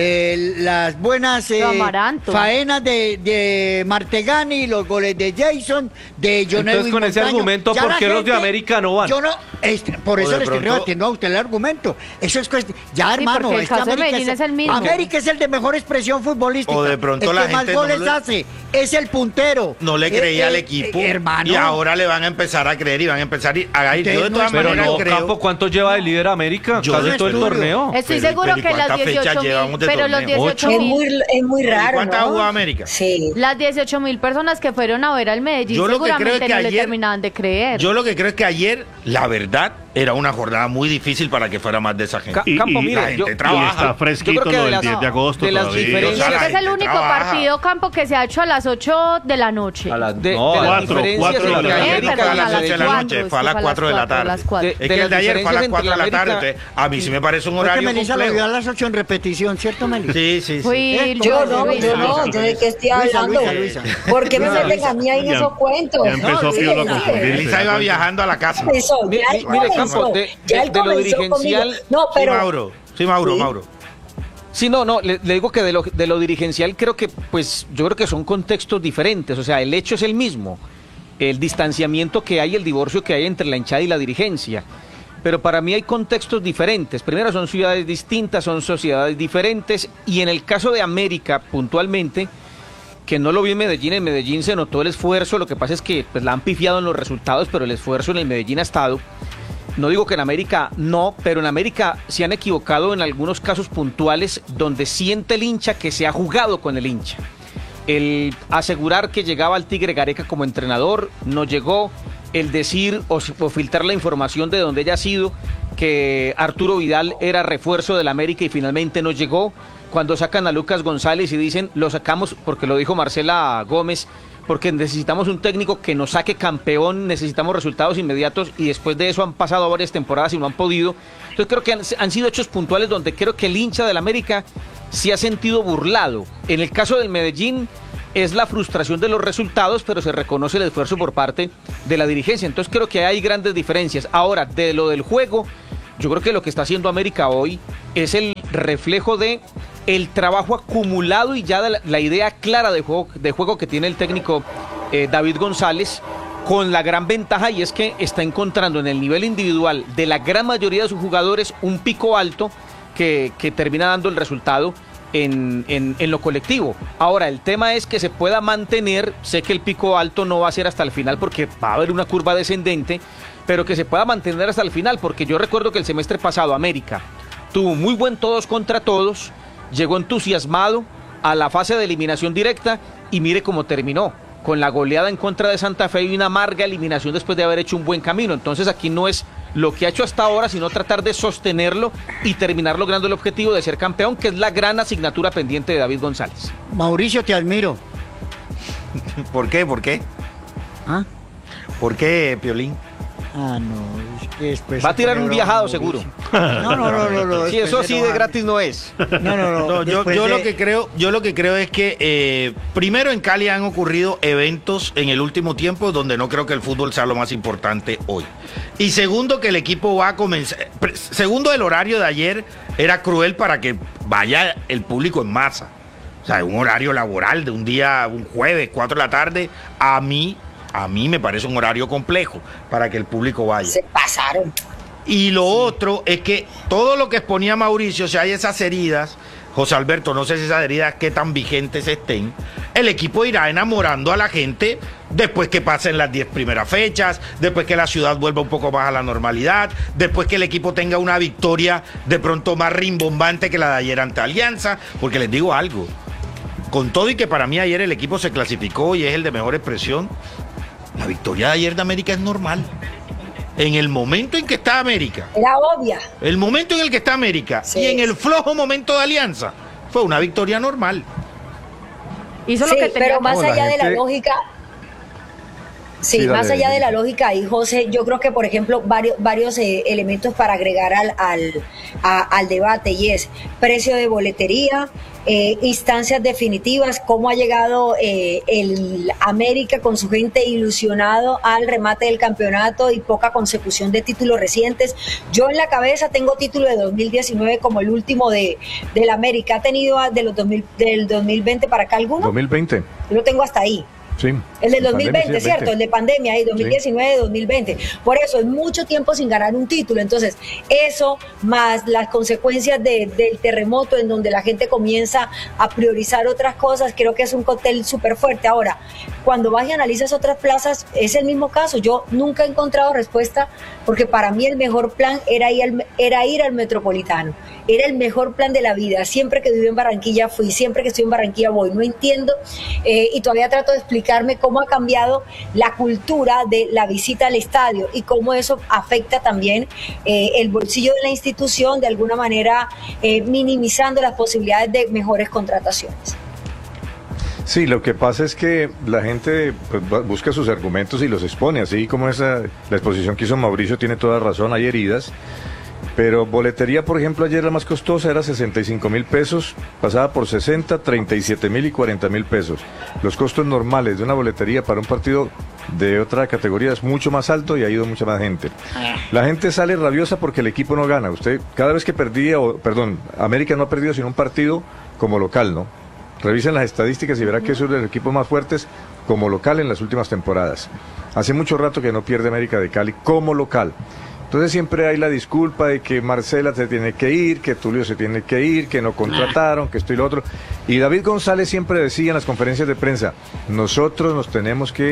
las buenas De Amaranto. faenas de Martegani, los goles de Jason, de John Entonces, Edwin con ese Montaño. argumento, Ya ¿por la qué los de América no van? Yo no, por O eso de le estoy pronto- rebatiendo a usted el argumento. Eso es cuestión. Ya, Sí, hermano, porque el es que caso de América Medellín es el mismo. América es el de mejor expresión futbolística. O de pronto el la que más gente no goles le- hace es el puntero. No le creía al equipo hermano. y ahora le van a empezar a creer y van a empezar a ir. Usted Yo de no todas es- Pero maneras no, creo. Campo, ¿cuánto lleva de líder América? Yo Casi no todo el estudio. torneo. Estoy Pero- seguro pero ¿y que las cuántas fechas 18.000, llevamos de pero los torneo? 18.000, Es muy raro, ¿Cuántas ¿no? jugó América? Sí. las 18.000 personas que fueron a ver al Medellín Yo lo que creo seguramente es que no le ayer- terminaban de creer. Yo lo que creo es que ayer, la verdad, era una jornada muy difícil para que fuera más de esa gente. Campo, y mire, la yo- gente Y trabaja. está fresquito Yo creo que lo de del las- 10 de agosto de las todavía. diferencias- Y este la es el gente único trabaja. partido, Campo, que se ha hecho a las 8 de la noche. A las, De- no, de a las las cuatro, diferencias cuatro de la entre tarde. América Fue a y las 8 de la Medellín. noche, fue a las 4 de la tarde. las cuatro. Es De que las el de ayer fue a las diferencias 4 de la entre tarde. América- Entonces, a mí sí me parece un Porque horario Melissa lo vio a complejo. las 8 en repetición, ¿cierto, Melissa? Sí, sí, sí. Fui Yo no, Luisa. yo no, yo de qué estoy Luisa, hablando. Luisa. ¿Por qué me Luisa, meten a mí ahí en Ya- esos cuentos? ya empezó No, Pío a sí, confundirse. Elisa iba viajando a la casa. Comenzó, ya Mire, él mire, comenzó. Campo, Ya él de lo comenzó dirigencial- conmigo. No, Sí, pero Mauro. Sí, Mauro, Sí. Mauro. Sí, no, le digo que de lo dirigencial creo que, pues, yo creo que son contextos diferentes, o sea, el hecho es el mismo, el distanciamiento que hay, el divorcio que hay entre la hinchada y la dirigencia, pero para mí hay contextos diferentes. Primero, son ciudades distintas, son sociedades diferentes, y en el caso de América, puntualmente, que no lo vi en Medellín se notó el esfuerzo, lo que pasa es que pues, la han pifiado en los resultados, pero el esfuerzo en el Medellín ha estado. no digo que en América no, pero en América se han equivocado en algunos casos puntuales donde siente el hincha que se ha jugado con el hincha. El asegurar que llegaba el Tigre Gareca como entrenador, no llegó. El decir o filtrar la información de donde haya sido que Arturo Vidal era refuerzo del América y finalmente no llegó. Cuando sacan a Lucas González y dicen, lo sacamos porque lo dijo Marcela Gómez, porque necesitamos un técnico que nos saque campeón, necesitamos resultados inmediatos, y después de eso han pasado varias temporadas y no han podido. Entonces creo que han sido hechos puntuales donde creo que el hincha del América se ha sentido burlado. En el caso del Medellín es la frustración de los resultados, pero se reconoce el esfuerzo por parte de la dirigencia. Entonces creo que hay grandes diferencias. Ahora, de lo del juego, yo creo que lo que está haciendo América hoy es el reflejo de el trabajo acumulado y ya de la idea clara de juego que tiene el técnico David González, con la gran ventaja, y es que está encontrando en el nivel individual de la gran mayoría de sus jugadores un pico alto que termina dando el resultado en lo colectivo. Ahora, el tema es que se pueda mantener. Sé que el pico alto no va a ser hasta el final porque va a haber una curva descendente, pero que se pueda mantener hasta el final, porque yo recuerdo que el semestre pasado América tuvo muy buen todos contra todos, llegó entusiasmado a la fase de eliminación directa y mire cómo terminó, con la goleada en contra de Santa Fe y una amarga eliminación después de haber hecho un buen camino. Entonces aquí no es lo que ha hecho hasta ahora, sino tratar de sostenerlo y terminar logrando el objetivo de ser campeón, que es la gran asignatura pendiente de David González. Mauricio, te admiro. ¿Por qué? ¿Por qué? ¿Ah? ¿Por qué, Piolín? Ah, no, es que después... Va a tirar un viajado seguro. No. Sí, eso sí de gratis no es. No. Yo lo que creo es que primero en Cali han ocurrido eventos en el último tiempo donde no creo que el fútbol sea lo más importante hoy. Y segundo, que el equipo va a comenzar. Segundo, el horario de ayer era cruel para que vaya el público en masa. O sea, un horario laboral de un día, un jueves, 4 de la tarde, a mí me parece un horario complejo para que el público vaya. Se pasaron. Y lo otro es que todo lo que exponía Mauricio, si hay esas heridas, José Alberto, no sé si esas heridas qué tan vigentes estén, el equipo irá enamorando a la gente después que pasen las 10 primeras fechas, después que la ciudad vuelva un poco más a la normalidad, después que el equipo tenga una victoria de pronto más rimbombante que la de ayer ante Alianza, porque les digo algo, con todo y que para mí ayer el equipo se clasificó y es el de mejor expresión, la victoria de ayer de América es normal. En el momento en que está América. Era obvia. El momento en el que está América y en el flojo momento de Alianza, fue una victoria normal. Hizo lo que tenía. Pero más allá de la lógica... Sí, más allá de la lógica ahí, José, yo creo que, por ejemplo, varios elementos para agregar al debate, y es precio de boletería, instancias definitivas, cómo ha llegado el América con su gente ilusionado al remate del campeonato y poca consecución de títulos recientes. Yo en la cabeza tengo título de 2019 como el último del América. ¿Ha tenido del 2020 para acá alguno? 2020. Yo lo tengo hasta ahí. Sí. El del 2020, pandemia, sí, ¿cierto? El de pandemia, ahí 2019, 2020. Por eso es mucho tiempo sin ganar un título. Entonces, eso más las consecuencias del terremoto, en donde la gente comienza a priorizar otras cosas, creo que es un cóctel súper fuerte. Ahora, cuando vas y analizas otras plazas, es el mismo caso. Yo nunca he encontrado respuesta, porque para mí el mejor plan era ir al Metropolitano. Era el mejor plan de la vida. Siempre que viví en Barranquilla fui, siempre que estoy en Barranquilla voy. No entiendo, y todavía trato de explicarme cómo ha cambiado la cultura de la visita al estadio y cómo eso afecta también el bolsillo de la institución, de alguna manera minimizando las posibilidades de mejores contrataciones. Sí, lo que pasa es que la gente pues, busca sus argumentos y los expone, así como la exposición que hizo Mauricio tiene toda razón, hay heridas. Pero boletería, por ejemplo, ayer la más costosa era 65.000 pesos, pasaba por 60, 37.000 y 40.000 pesos. Los costos normales de una boletería para un partido de otra categoría es mucho más alto y ha ido mucha más gente. La gente sale rabiosa porque el equipo no gana. Usted, cada vez que América no ha perdido sino un partido como local, ¿no? Revisen las estadísticas y verá que es uno de los equipos más fuertes como local en las últimas temporadas. Hace mucho rato que no pierde América de Cali como local. Entonces siempre hay la disculpa de que Marcela se tiene que ir, que Tulio se tiene que ir, que no contrataron, que esto y lo otro. Y David González siempre decía en las conferencias de prensa, nosotros nos tenemos que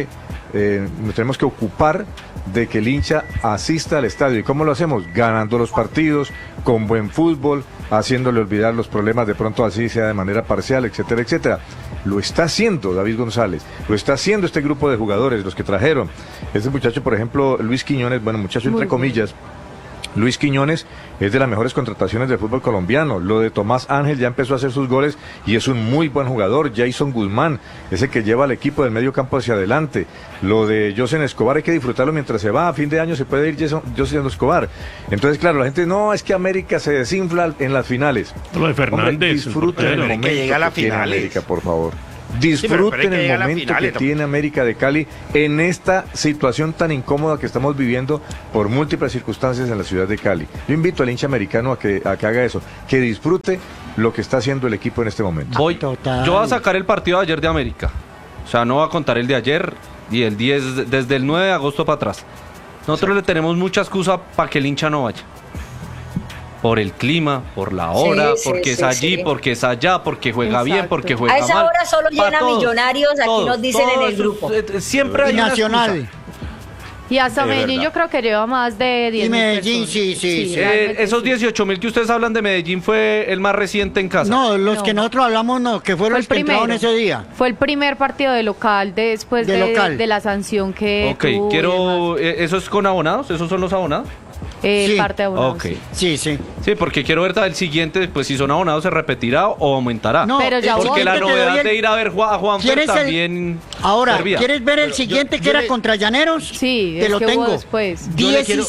nos tenemos que ocupar de que el hincha asista al estadio. ¿Y cómo lo hacemos? Ganando los partidos, con buen fútbol, haciéndole olvidar los problemas de pronto así sea de manera parcial, etcétera, etcétera. Lo está haciendo David González, lo está haciendo este grupo de jugadores, los que trajeron. Este muchacho, por ejemplo, Luis Quiñones, bueno, muchacho entre comillas, Luis Quiñones es de las mejores contrataciones del fútbol colombiano. Lo de Tomás Ángel ya empezó a hacer sus goles y es un muy buen jugador. Jason Guzmán, ese que lleva al equipo del medio campo hacia adelante. Lo de José Escobar hay que disfrutarlo mientras se va. A fin de año se puede ir José Escobar. Entonces, claro, la gente, no, es que América se desinfla en las finales. Lo de Fernández. Hombre, disfruten el momento que llega a la tiene finales. América, por favor. Disfruten el momento que tiene América de Cali en esta situación tan incómoda que estamos viviendo por múltiples circunstancias en la ciudad de Cali. Yo invito al hincha americano a que haga eso, que disfrute lo que está haciendo el equipo en este momento. Yo voy a sacar el partido de ayer de América. O sea, no voy a contar el de ayer y el 10, desde el 9 de agosto para atrás. Nosotros le tenemos mucha excusa para que el hincha no vaya. Por el clima, por la hora, porque es allí, porque es allá, porque juega bien, porque juega mal. A esa hora solo llena Millonarios, aquí nos dicen en el grupo. Siempre hay una Nacional. excusa. Y hasta Medellín yo creo que lleva más de 10.000 Y Medellín, personas. sí. realmente Esos sí. 18.000 que ustedes hablan de Medellín fue el más reciente en casa. No, los No. que nosotros hablamos, no, que fueron Fue los que entraron ese día. Fue el primer partido de local después De local. de la sanción que Ok, tuvo y quiero... demás. ¿Eso es con abonados? ¿Esos son los abonados? Sí. Parte de abonados, Ok. sí. Sí. Sí, porque quiero ver el siguiente, pues si son abonados, ¿se repetirá o aumentará? No, Pero ya Porque voy. la te doy novedad el- de ir a ver a Juanfer ¿Quieres el- también Ahora, servía. ¿quieres ver el siguiente yo que era le- contra Llaneros? Sí, te es lo que hubo tengo. después. Yo le quiero-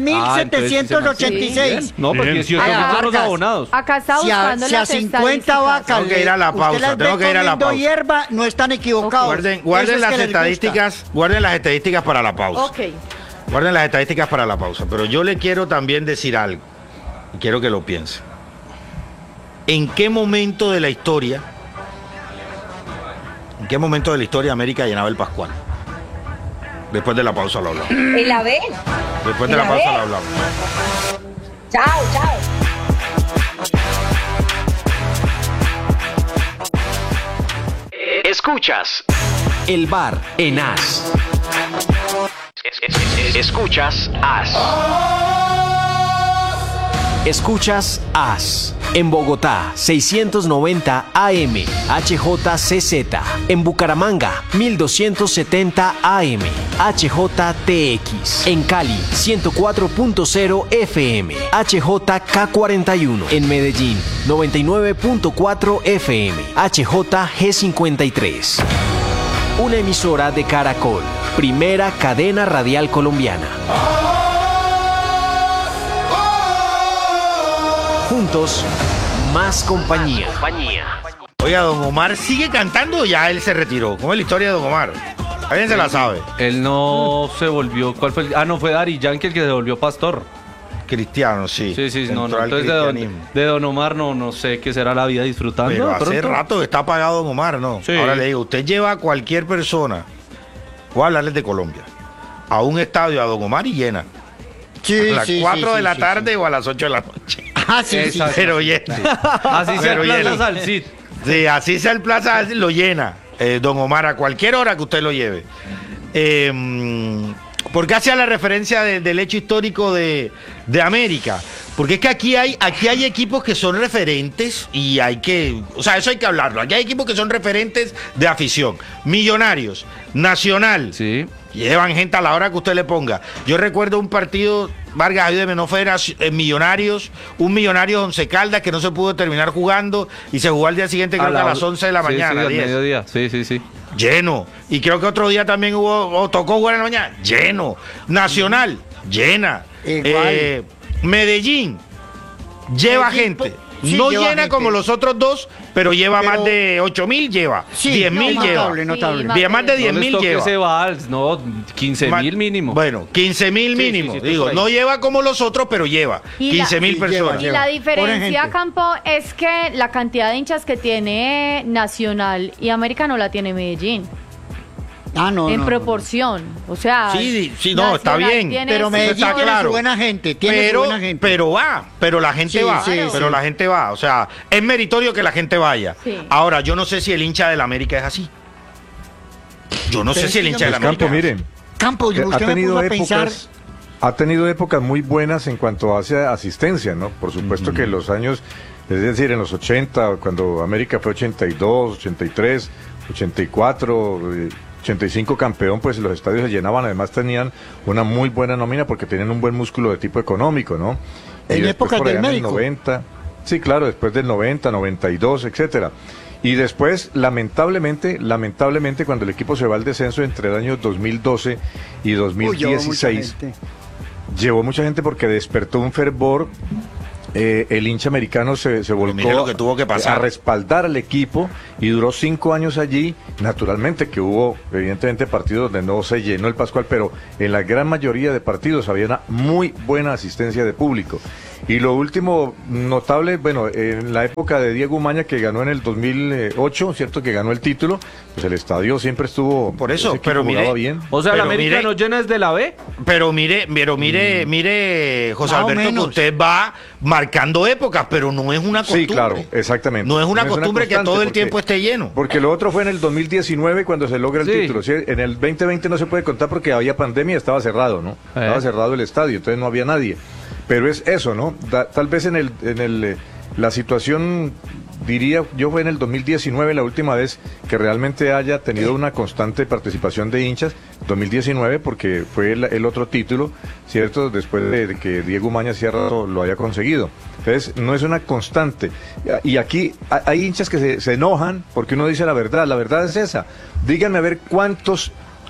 17.786. No, porque Bien. 18 Ay, son los Vargas. abonados. Acá está Si a, buscando si a las 50 estadísticas. vacas Tengo que ir a la usted pausa, las tengo ve que ir a la comiendo pausa. hierba, no están equivocados. Guarden Eso es las que les gusta. estadísticas para la pausa. Ok. Guarden las estadísticas para la pausa. Pero yo le quiero también decir algo. Y quiero que lo piense. ¿En qué momento de la historia América llenaba el Pascual? Después de la pausa lo hablamos. En la B. Después de ¿En la la pausa B? lo hablamos. Chao. Escuchas El Bar en As. Escuchas As. Escuchas As. En Bogotá, 690 AM, HJCZ. En Bucaramanga, 1270 AM, HJTX. En Cali, 104.0 FM, HJK41. En Medellín, 99.4 FM, HJG53. Una emisora de Caracol, primera cadena radial colombiana. Juntos, más compañía. Oiga, don Omar sigue cantando o ya él se retiró. ¿Cómo es la historia de don Omar? Alguien se la sabe. Él no se volvió. ¿Cuál fue? No, fue Daddy Yankee el que se volvió pastor. Cristiano, sí. Sí, no. Entró al Entonces cristianismo. de Don Omar no sé qué será la vida disfrutando. Pero de hace pronto. rato que está apagado don Omar, ¿no? Sí. Ahora le digo, usted lleva a cualquier persona, voy a hablarles de Colombia, a un estadio a don Omar y llena. Sí, A las sí, 4 sí, de la sí, tarde sí. o a las 8 de la noche. Ah, sí, sí. Exacto. Pero llena. Así sea Pero Plaza llena. Salcid. Sí, así sea el plaza, lo llena. Don Omar, a cualquier hora que usted lo lleve. ¿Por qué hacía la referencia del hecho histórico de América? Porque es que aquí hay equipos que son referentes y hay que, o sea, eso hay que hablarlo. Aquí hay equipos que son referentes de afición. Millonarios, Nacional. Sí. Llevan gente a la hora que usted le ponga. Yo recuerdo un partido, Vargas, ayúdeme, no fue Millonarios, un Millonarios Once Caldas que no se pudo terminar jugando y se jugó al día siguiente creo que a las 11 de la mañana. Sí, al 10. mediodía. Sí. Lleno. Y creo que otro día también tocó jugar en la mañana. Lleno. Nacional, llena. Igual. Medellín, lleva Equipo- gente. sí, no lleva llena gente. como los otros dos, pero lleva Pero- más de 8.000, lleva. Sí, 10.000 no, lleva. notable, notable. Sí, Más de No 10.000 No lleva. ese vals, no, 15.000 mínimo. Bueno, 15.000 mínimo. sí, Digo, por ahí. no lleva como los otros, pero lleva. Y 15.000 la- sí, personas. Y la Ponen diferencia, gente. Campo, es que la cantidad de hinchas que tiene Nacional y América no la tiene Medellín. Ah, no, en no, proporción. O sea, Sí, no, está Nacional bien. tiene Pero Medellín está tiene claro. su buena gente, tiene su buena gente. Pero va, pero la gente Sí, va, sí, pero sí. la gente va, o sea, es meritorio que la gente vaya. Sí. Ahora, yo no sé si el hincha del América es así. Yo no sé si el hincha de la Pues Campo, América. miren, Campos, ha usted me tenido puso a pensar... ha tenido épocas muy buenas en cuanto hace asistencia, ¿no? Por supuesto que en los años, es decir, en los 80, cuando América fue 82, 83, 84, 85 campeón, pues los estadios se llenaban, además tenían una muy buena nómina porque tenían un buen músculo de tipo económico, ¿no? Y En después épocas por del allá en el médico. 90, sí, claro, después del 90, 92, etcétera. Y después, lamentablemente, cuando el equipo se va al descenso entre el año 2012 y Uy, llevó mucha 2016, gente. llevó mucha gente porque despertó un fervor. El hincha americano se volcó mire lo que tuvo que pasar. a respaldar al equipo y duró 5 años allí. Naturalmente que hubo, evidentemente, partidos donde no se llenó el Pascual, pero en la gran mayoría de partidos había una muy buena asistencia de público. Y lo último notable, bueno, en la época de Diego Umaña, que ganó en el 2008, ¿cierto? Que ganó el título, pues el estadio siempre estuvo... Por eso, ese equipo pero jugaba mire, bien. O sea, la Pero América mire- no llena desde la B. Pero mire, José Más o Alberto, que menos. usted va marcando épocas, pero no es una costumbre. Sí, claro, exactamente. No es una costumbre que constante, todo el porque- tiempo esté lleno. Porque lo otro fue en el 2019 cuando se logra el Sí. título. ¿Sí? En el 2020 no se puede contar porque había pandemia, estaba cerrado, ¿no? Estaba cerrado el estadio, entonces no había nadie. Pero es eso, ¿no? Tal vez la situación, diría yo, fue en el 2019 la última vez que realmente haya tenido una constante participación de hinchas. 2019 porque fue el otro título, ¿cierto? Después de que Diego Umaña hacía rato lo haya conseguido. Entonces, no es una constante. Y aquí hay hinchas que se enojan porque uno dice la verdad es esa. Díganme a ver cuántos,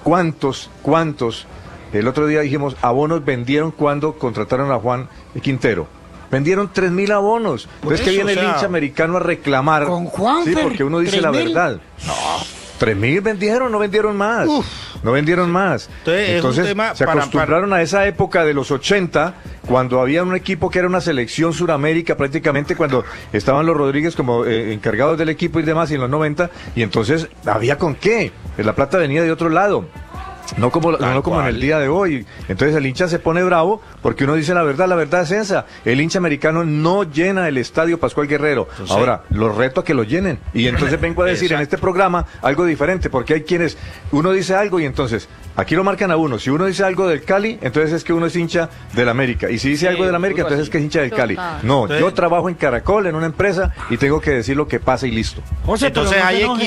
el otro día dijimos, abonos vendieron cuando contrataron a Juan Quintero. Vendieron 3.000 abonos. Entonces, eso, que viene o sea, el hincha americano a reclamar. Con Juanfer, Sí, porque uno dice la 3.000. verdad. No, 3.000 vendieron, no vendieron más. No vendieron más. Entonces, es un tema se para- acostumbraron a esa época de los 80, cuando había un equipo que era una selección Suramérica prácticamente, cuando estaban los Rodríguez como encargados del equipo y demás, y en los 90, y entonces había con qué. La plata venía de otro lado. No como en el día de hoy. Entonces el hincha se pone bravo porque uno dice la verdad es esa. El hincha americano no llena el estadio Pascual Guerrero. Entonces, Ahora, los reto a que lo llenen. Y entonces vengo a decir en este programa algo diferente, porque hay quienes, uno dice algo y entonces, aquí lo marcan a uno. Si uno dice algo del Cali, entonces es que uno es hincha del América. Y si dice algo del América, entonces es que es hincha del Cali. Total. No, Entonces- yo trabajo en Caracol, en una empresa, y tengo que decir lo que pasa y listo. José, pero Entonces no se hay enoje.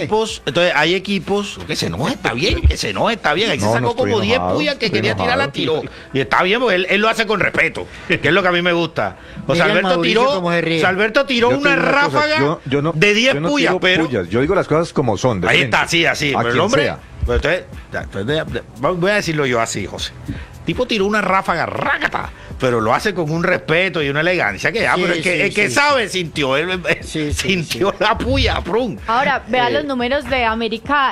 equipos que se enoja, está bien, que se enoja, está bien. Ahí No, se no sacó estoy como 10 enojado, puyas que estoy quería tirar, la enojado. tiró. Y está bien, porque él lo hace con respeto, que es lo que a mí me gusta. O sea, Mira el Mauricio cómo se ríe. Alberto tiró Yo te una digo cosa, ráfaga yo no- de 10 yo no puyas, tiro pero... puyas, yo digo las cosas como son. de Ahí frente, está, así, a pero el quien hombre... sea. Pero entonces, voy a decirlo yo así, José. Tipo tiró una ráfaga, rácata, pero lo hace con un respeto y una elegancia que Sí, pero el que, sí, el que sí, sabe sintió, Sí, sí, sintió la puya, prum. Ahora, vea los números de América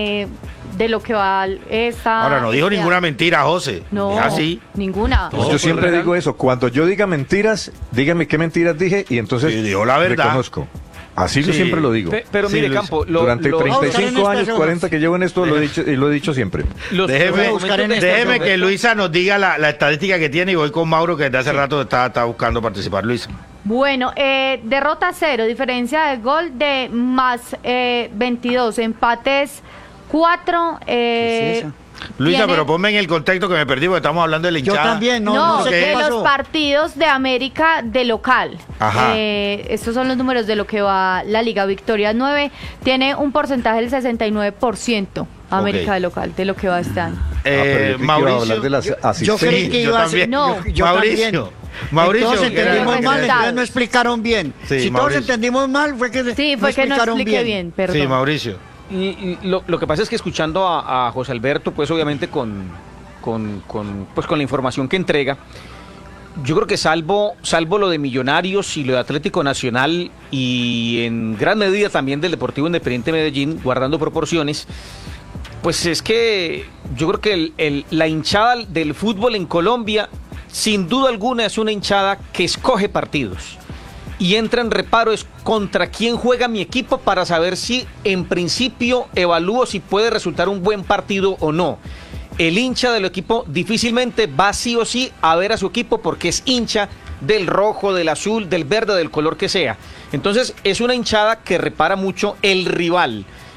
de lo que va esta... Ahora, no dijo ninguna mentira, José. No, Es así. ninguna. Yo siempre digo eso, cuando yo diga mentiras, dígame qué mentiras dije y entonces Sí, dijo la verdad. reconozco. Así yo Sí. siempre lo digo. Pero Sí, mire, Luis, Campo, Durante Vamos a buscar 35 en años, estas 40 que llevo en esto, lo he dicho y lo he dicho siempre. Déjeme, buscar en estas déjeme hojas. que Luisa nos diga la estadística que tiene y voy con Mauro, que desde hace rato está buscando participar. Luisa. Bueno, derrota 0, diferencia de gol de más 22, empates 4. ¿Qué es eso? Luisa, Tiene- pero ponme en el contexto que me perdí porque estamos hablando de la Yo hinchada. también, No, no sé ok. qué de pasó. los partidos de América de local. Ajá. Estos son los números de lo que va la Liga. Victoria 9 tiene un porcentaje del 69%. América Ok. de local, de lo que va este año. Pero yo creí que iba a Mauricio. hablar de las Yo asistencias. creí que yo iba a también. ser. No. Yo Mauricio. también. Mauricio, Todos que era- entendimos mal, resultados. entonces no explicaron bien. Sí, Si Mauricio. todos entendimos mal, fue que Sí, fue que no explicaron expliqué bien, perdón. Sí, Mauricio. Y lo que pasa es que escuchando a José Alberto, pues obviamente con la información que entrega, yo creo que salvo lo de Millonarios y lo de Atlético Nacional y en gran medida también del Deportivo Independiente Medellín, guardando proporciones, pues es que yo creo que la hinchada del fútbol en Colombia, sin duda alguna, es una hinchada que escoge partidos y entra en reparo es contra quién juega mi equipo para saber si en principio evalúo si puede resultar un buen partido o no. El hincha del equipo difícilmente va sí o sí a ver a su equipo porque es hincha del rojo, del azul, del verde, del color que sea. Entonces es una hinchada que repara mucho el rival.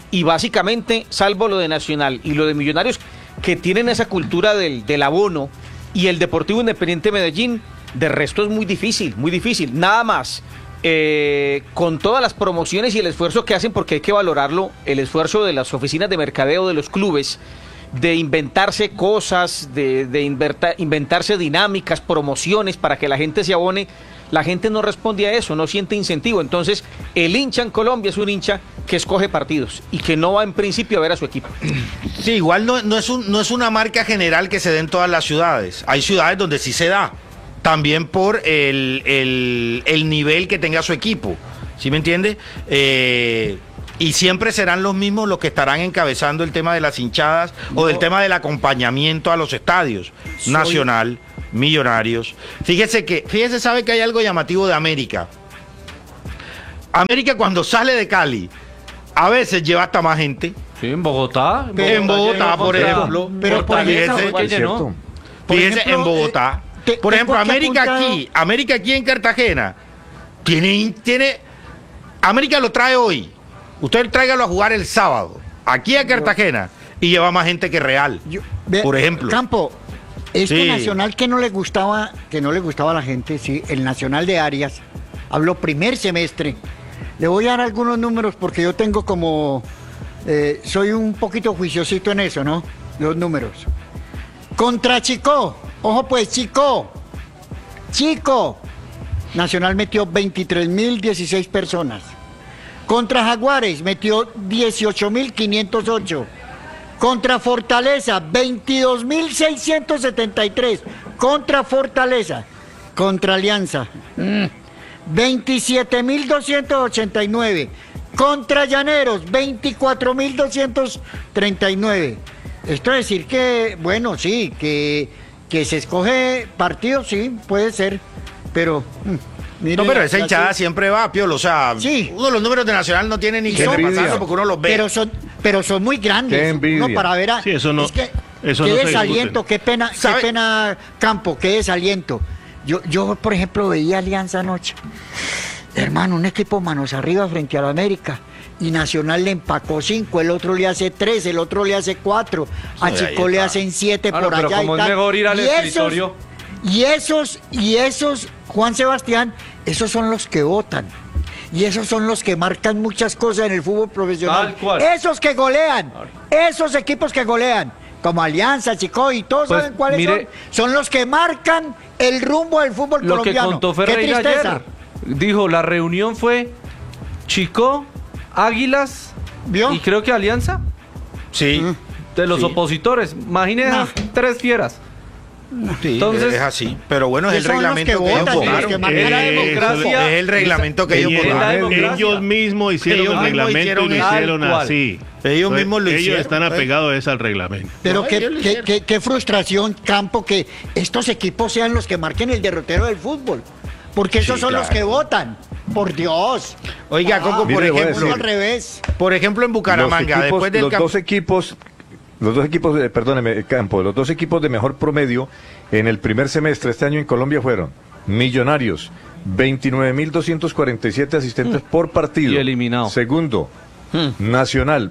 y básicamente, salvo lo de Nacional y lo de Millonarios, que tienen esa cultura del abono, y el Deportivo Independiente Medellín, de resto es muy difícil, nada más. Con todas las promociones y el esfuerzo que hacen, porque hay que valorarlo, el esfuerzo de las oficinas de mercadeo de los clubes, de inventarse cosas, de inventarse dinámicas, promociones para que la gente se abone, la gente no responde a eso, no siente incentivo. Entonces, el hincha en Colombia es un hincha que escoge partidos y que no va en principio a ver a su equipo. Sí, igual no es una marca general que se dé en todas las ciudades. Hay ciudades donde sí se da. También por el nivel que tenga su equipo, ¿sí me entiende? Y siempre serán los mismos los que estarán encabezando el tema de las hinchadas o del tema del acompañamiento a los estadios. Nacional, Millonarios. Fíjese, sabe que hay algo llamativo de América. América cuando sale de Cali, a veces lleva hasta más gente. Sí, en Bogotá. En Bogotá, por ejemplo. Pero por Fíjese, en Bogotá. Por ejemplo, América aquí en Cartagena tiene América lo trae hoy. Usted tráigalo a jugar el sábado aquí a Cartagena y lleva más gente que Real. Por ejemplo. Campo, Nacional que no le gustaba a la gente, sí, el Nacional de Arias, habló primer semestre. Le voy a dar algunos números porque yo tengo soy un poquito juiciosito en eso, ¿no? Los números. Contra Chico. Ojo pues, Chico, Nacional metió 23.016 personas. Contra Jaguares metió 18.508. Contra Fortaleza, 22.673. Contra Fortaleza. Contra Alianza, 27.289. Contra Llaneros, 24.239. Esto es decir que, bueno, sí, que se escoge partido, sí, puede ser, pero... no, pero esa hinchada siempre va, Piolo, o sea, sí. Uno de los números de Nacional no tiene ni que repasarlo porque uno los ve. Pero son muy grandes, uno para ver sí, eso no, es que, eso qué no desaliento, qué pena, Campo, qué desaliento. Yo, por ejemplo, veía Alianza anoche, hermano, un equipo manos arriba frente a la América, y Nacional le empacó 5, el otro le hace 3, el otro le hace 4, a Chico le hacen 7 por allá. Pero como es mejor ir al escritorio. Y esos, Juan Sebastián, esos son los que votan. Y esos son los que marcan muchas cosas en el fútbol profesional. Tal cual. Esos que golean, esos equipos que golean, como Alianza, Chico y todos saben cuáles son los que marcan el rumbo del fútbol colombiano. Lo que contó Ferreira ayer, dijo, la reunión fue Chico, Águilas, ¿vio? Y creo que Alianza. Sí. De los opositores. Imagínense, 3 fieras. Sí, entonces, es así, pero bueno, es el reglamento que ellos votaron. democracia, es el reglamento que ellos votaron. Ellos mismos hicieron el reglamento y lo hicieron así. Ellos mismos lo hicieron. Ellos están apegados al reglamento. Pero qué frustración, Campo, que estos equipos sean los que marquen el derrotero del fútbol. Porque esos son los que votan. Por Dios. Oiga, Coco, por ejemplo, al revés. Por ejemplo, en Bucaramanga, después del los dos equipos, perdóneme, Campo, los dos equipos de mejor promedio en el primer semestre este año en Colombia fueron Millonarios, 29.247 asistentes por partido. Y eliminado. Segundo, Nacional,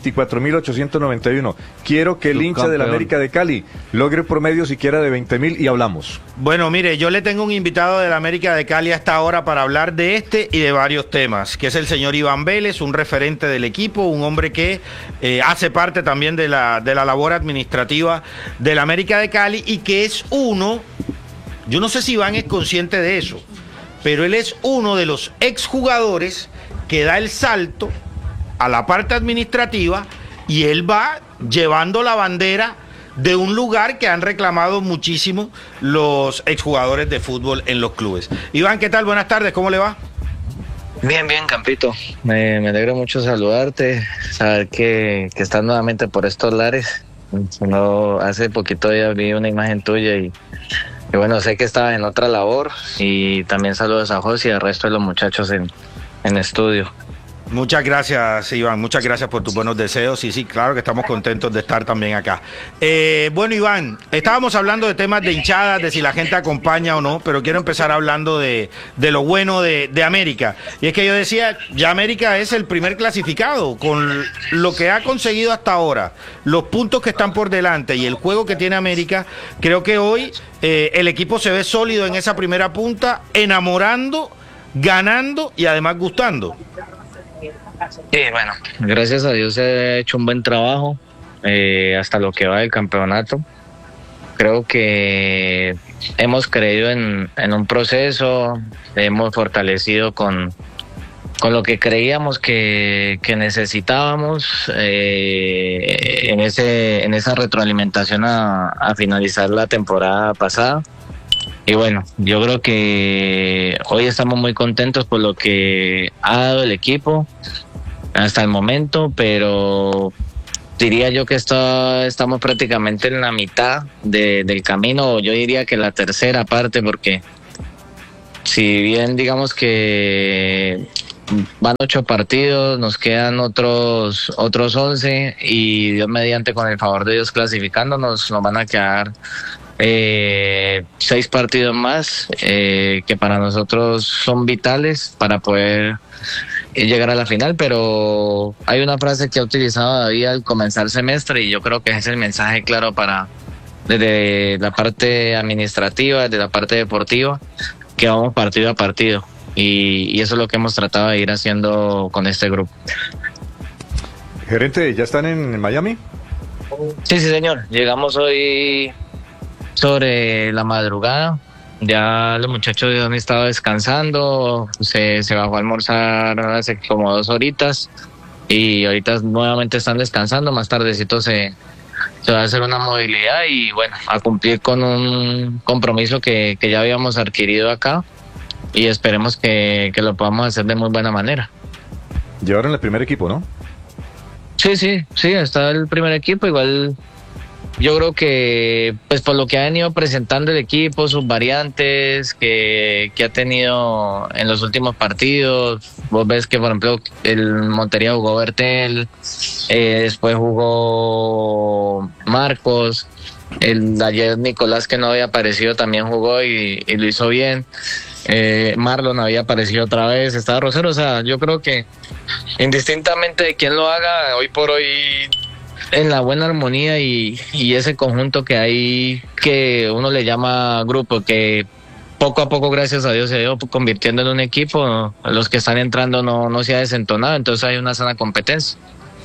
24.891. Quiero que el hincha de la América de Cali logre promedio siquiera de 20.000 y hablamos. Bueno, mire, yo le tengo un invitado de la América de Cali hasta ahora para hablar de este y de varios temas, que es el señor Iván Vélez, un referente del equipo, un hombre que hace parte también de la labor administrativa de la América de Cali y que es uno, yo no sé si Iván es consciente de eso, pero él es uno de los exjugadores que da el salto a la parte administrativa y él va llevando la bandera de un lugar que han reclamado muchísimo los exjugadores de fútbol en los clubes. Iván, ¿qué tal? Buenas tardes, ¿cómo le va? Bien, Campito. Me alegra mucho saludarte, saber que estás nuevamente por estos lares. No, hace poquito ya vi una imagen tuya y bueno, sé que estabas en otra labor y también saludos a José y al resto de los muchachos en estudio. Muchas gracias, Iván. Muchas gracias por tus buenos deseos. Sí, claro que estamos contentos de estar también acá. Bueno, Iván, estábamos hablando de temas de hinchadas, de si la gente acompaña o no, pero quiero empezar hablando de lo bueno de América. Y es que yo decía, ya América es el primer clasificado, con lo que ha conseguido hasta ahora, los puntos que están por delante y el juego que tiene América. Creo que hoy el equipo se ve sólido en esa primera punta, enamorando, ganando y además gustando. Sí, bueno, gracias a Dios se ha hecho un buen trabajo hasta lo que va del campeonato. Creo que hemos creído en un proceso, hemos fortalecido con lo que creíamos que necesitábamos en esa retroalimentación a finalizar la temporada pasada. Y bueno, yo creo que hoy estamos muy contentos por lo que ha dado el equipo hasta el momento, pero diría yo que estamos prácticamente en la mitad del camino, yo diría que la tercera parte, porque si bien digamos que van 8 partidos, nos quedan otros 11 y Dios mediante, con el favor de Dios clasificándonos, nos van a quedar 6 partidos más que para nosotros son vitales para poder llegar a la final. Pero hay una frase que ha utilizado David al comenzar el semestre y yo creo que ese es el mensaje claro desde la parte administrativa, desde la parte deportiva, que vamos partido a partido y eso es lo que hemos tratado de ir haciendo con este grupo. Gerente, ¿ya están en Miami? Sí, señor, llegamos hoy sobre la madrugada. Ya los muchachos han estado descansando, se bajó a almorzar hace como 2 horitas y ahorita nuevamente están descansando. Más tardecito se va a hacer una movilidad y bueno, a cumplir con un compromiso que ya habíamos adquirido acá y esperemos que lo podamos hacer de muy buena manera. Llevaron el primer equipo, ¿no? Sí, está el primer equipo. Igual yo creo que pues por lo que ha venido presentando el equipo, sus variantes que ha tenido en los últimos partidos, vos ves que por ejemplo el Montería jugó Bertel, después jugó Marcos, ayer Nicolás, que no había aparecido, también jugó y lo hizo bien. Marlon había aparecido otra vez, estaba Rosero. O sea, yo creo que indistintamente de quién lo haga, hoy por hoy en la buena armonía y ese conjunto que hay, que uno le llama grupo, que poco a poco, gracias a Dios, se ha ido convirtiendo en un equipo. Los que están entrando no se ha desentonado, entonces hay una sana competencia.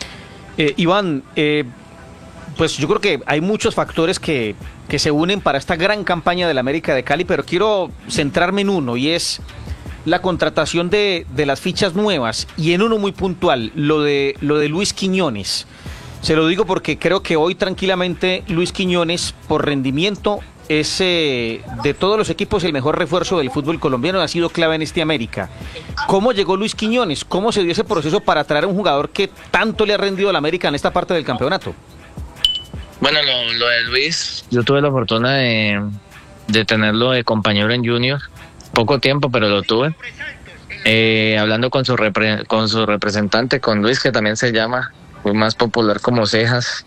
Iván, pues yo creo que hay muchos factores que se unen para esta gran campaña del América de Cali, pero quiero centrarme en uno, y es la contratación de las fichas nuevas, y en uno muy puntual, lo de Luis Quiñones. Se lo digo porque creo que hoy tranquilamente Luis Quiñones, por rendimiento, es de todos los equipos el mejor refuerzo del fútbol colombiano, ha sido clave en este América. ¿Cómo llegó Luis Quiñones? ¿Cómo se dio ese proceso para traer a un jugador que tanto le ha rendido a la América en esta parte del campeonato? Bueno, lo de Luis, yo tuve la fortuna de tenerlo de compañero en Junior, poco tiempo, pero lo tuve. Hablando con su representante, con Luis, que también se llama, fue más popular como Cejas.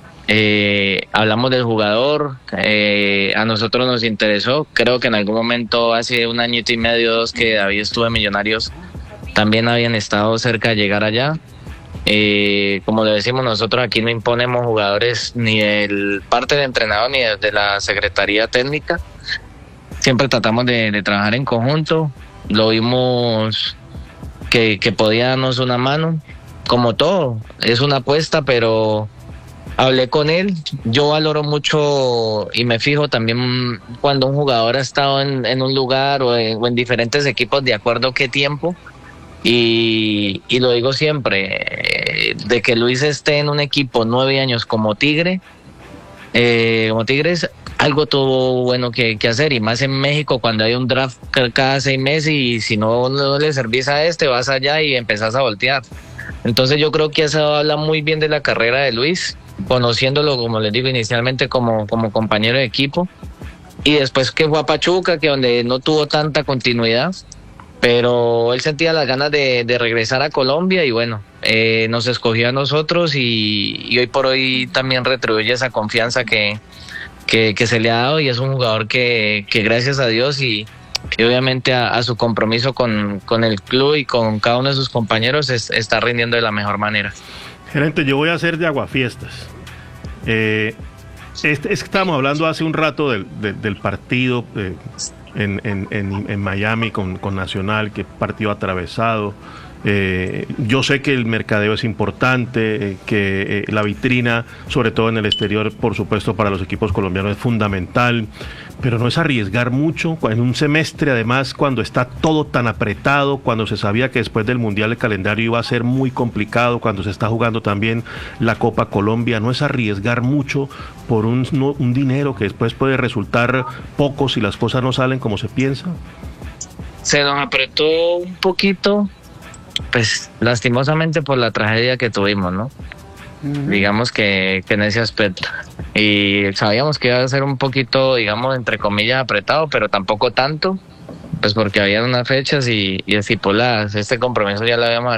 Hablamos del jugador, a nosotros nos interesó. Creo que en algún momento, hace 1 añito y medio, 2, que David estuvo en Millonarios, también habían estado cerca de llegar allá. Como le decimos nosotros, aquí no imponemos jugadores ni del parte del entrenador ni de la secretaría técnica. Siempre tratamos de trabajar en conjunto. Lo vimos que podía darnos una mano. Como todo, es una apuesta, pero hablé con él. Yo valoro mucho y me fijo también cuando un jugador ha estado en un lugar o en diferentes equipos, de acuerdo a qué tiempo. Y lo digo siempre, de que Luis esté en un equipo 9 años como Tigres, algo tuvo bueno que hacer, y más en México, cuando hay un draft cada 6 meses y si no le servís a vas allá y empezás a voltear. Entonces yo creo que eso habla muy bien de la carrera de Luis, conociéndolo, como les digo, inicialmente como compañero de equipo, y después que fue a Pachuca, que donde no tuvo tanta continuidad, pero él sentía las ganas de regresar a Colombia y bueno, nos escogió a nosotros y hoy por hoy también retribuye esa confianza que se le ha dado, y es un jugador que gracias a Dios y obviamente a su compromiso con el club y con cada uno de sus compañeros está rindiendo de la mejor manera. Gerente, yo voy a hacer de aguafiestas. Es que estábamos hablando hace un rato del partido en Miami con Nacional, que partido atravesado. Yo sé que el mercadeo es importante, que la vitrina, sobre todo en el exterior, por supuesto, para los equipos colombianos es fundamental, pero no es arriesgar mucho en un semestre, además, cuando está todo tan apretado, cuando se sabía que después del Mundial el calendario iba a ser muy complicado, cuando se está jugando también la Copa Colombia. No es arriesgar mucho por un dinero que después puede resultar poco si las cosas no salen como se piensa. Se nos apretó un poquito, pues lastimosamente por la tragedia que tuvimos, ¿no? Digamos que en ese aspecto. Y sabíamos que iba a ser un poquito, digamos, entre comillas, apretado, pero tampoco tanto, pues porque había unas fechas y estipuladas. Este compromiso ya lo habíamos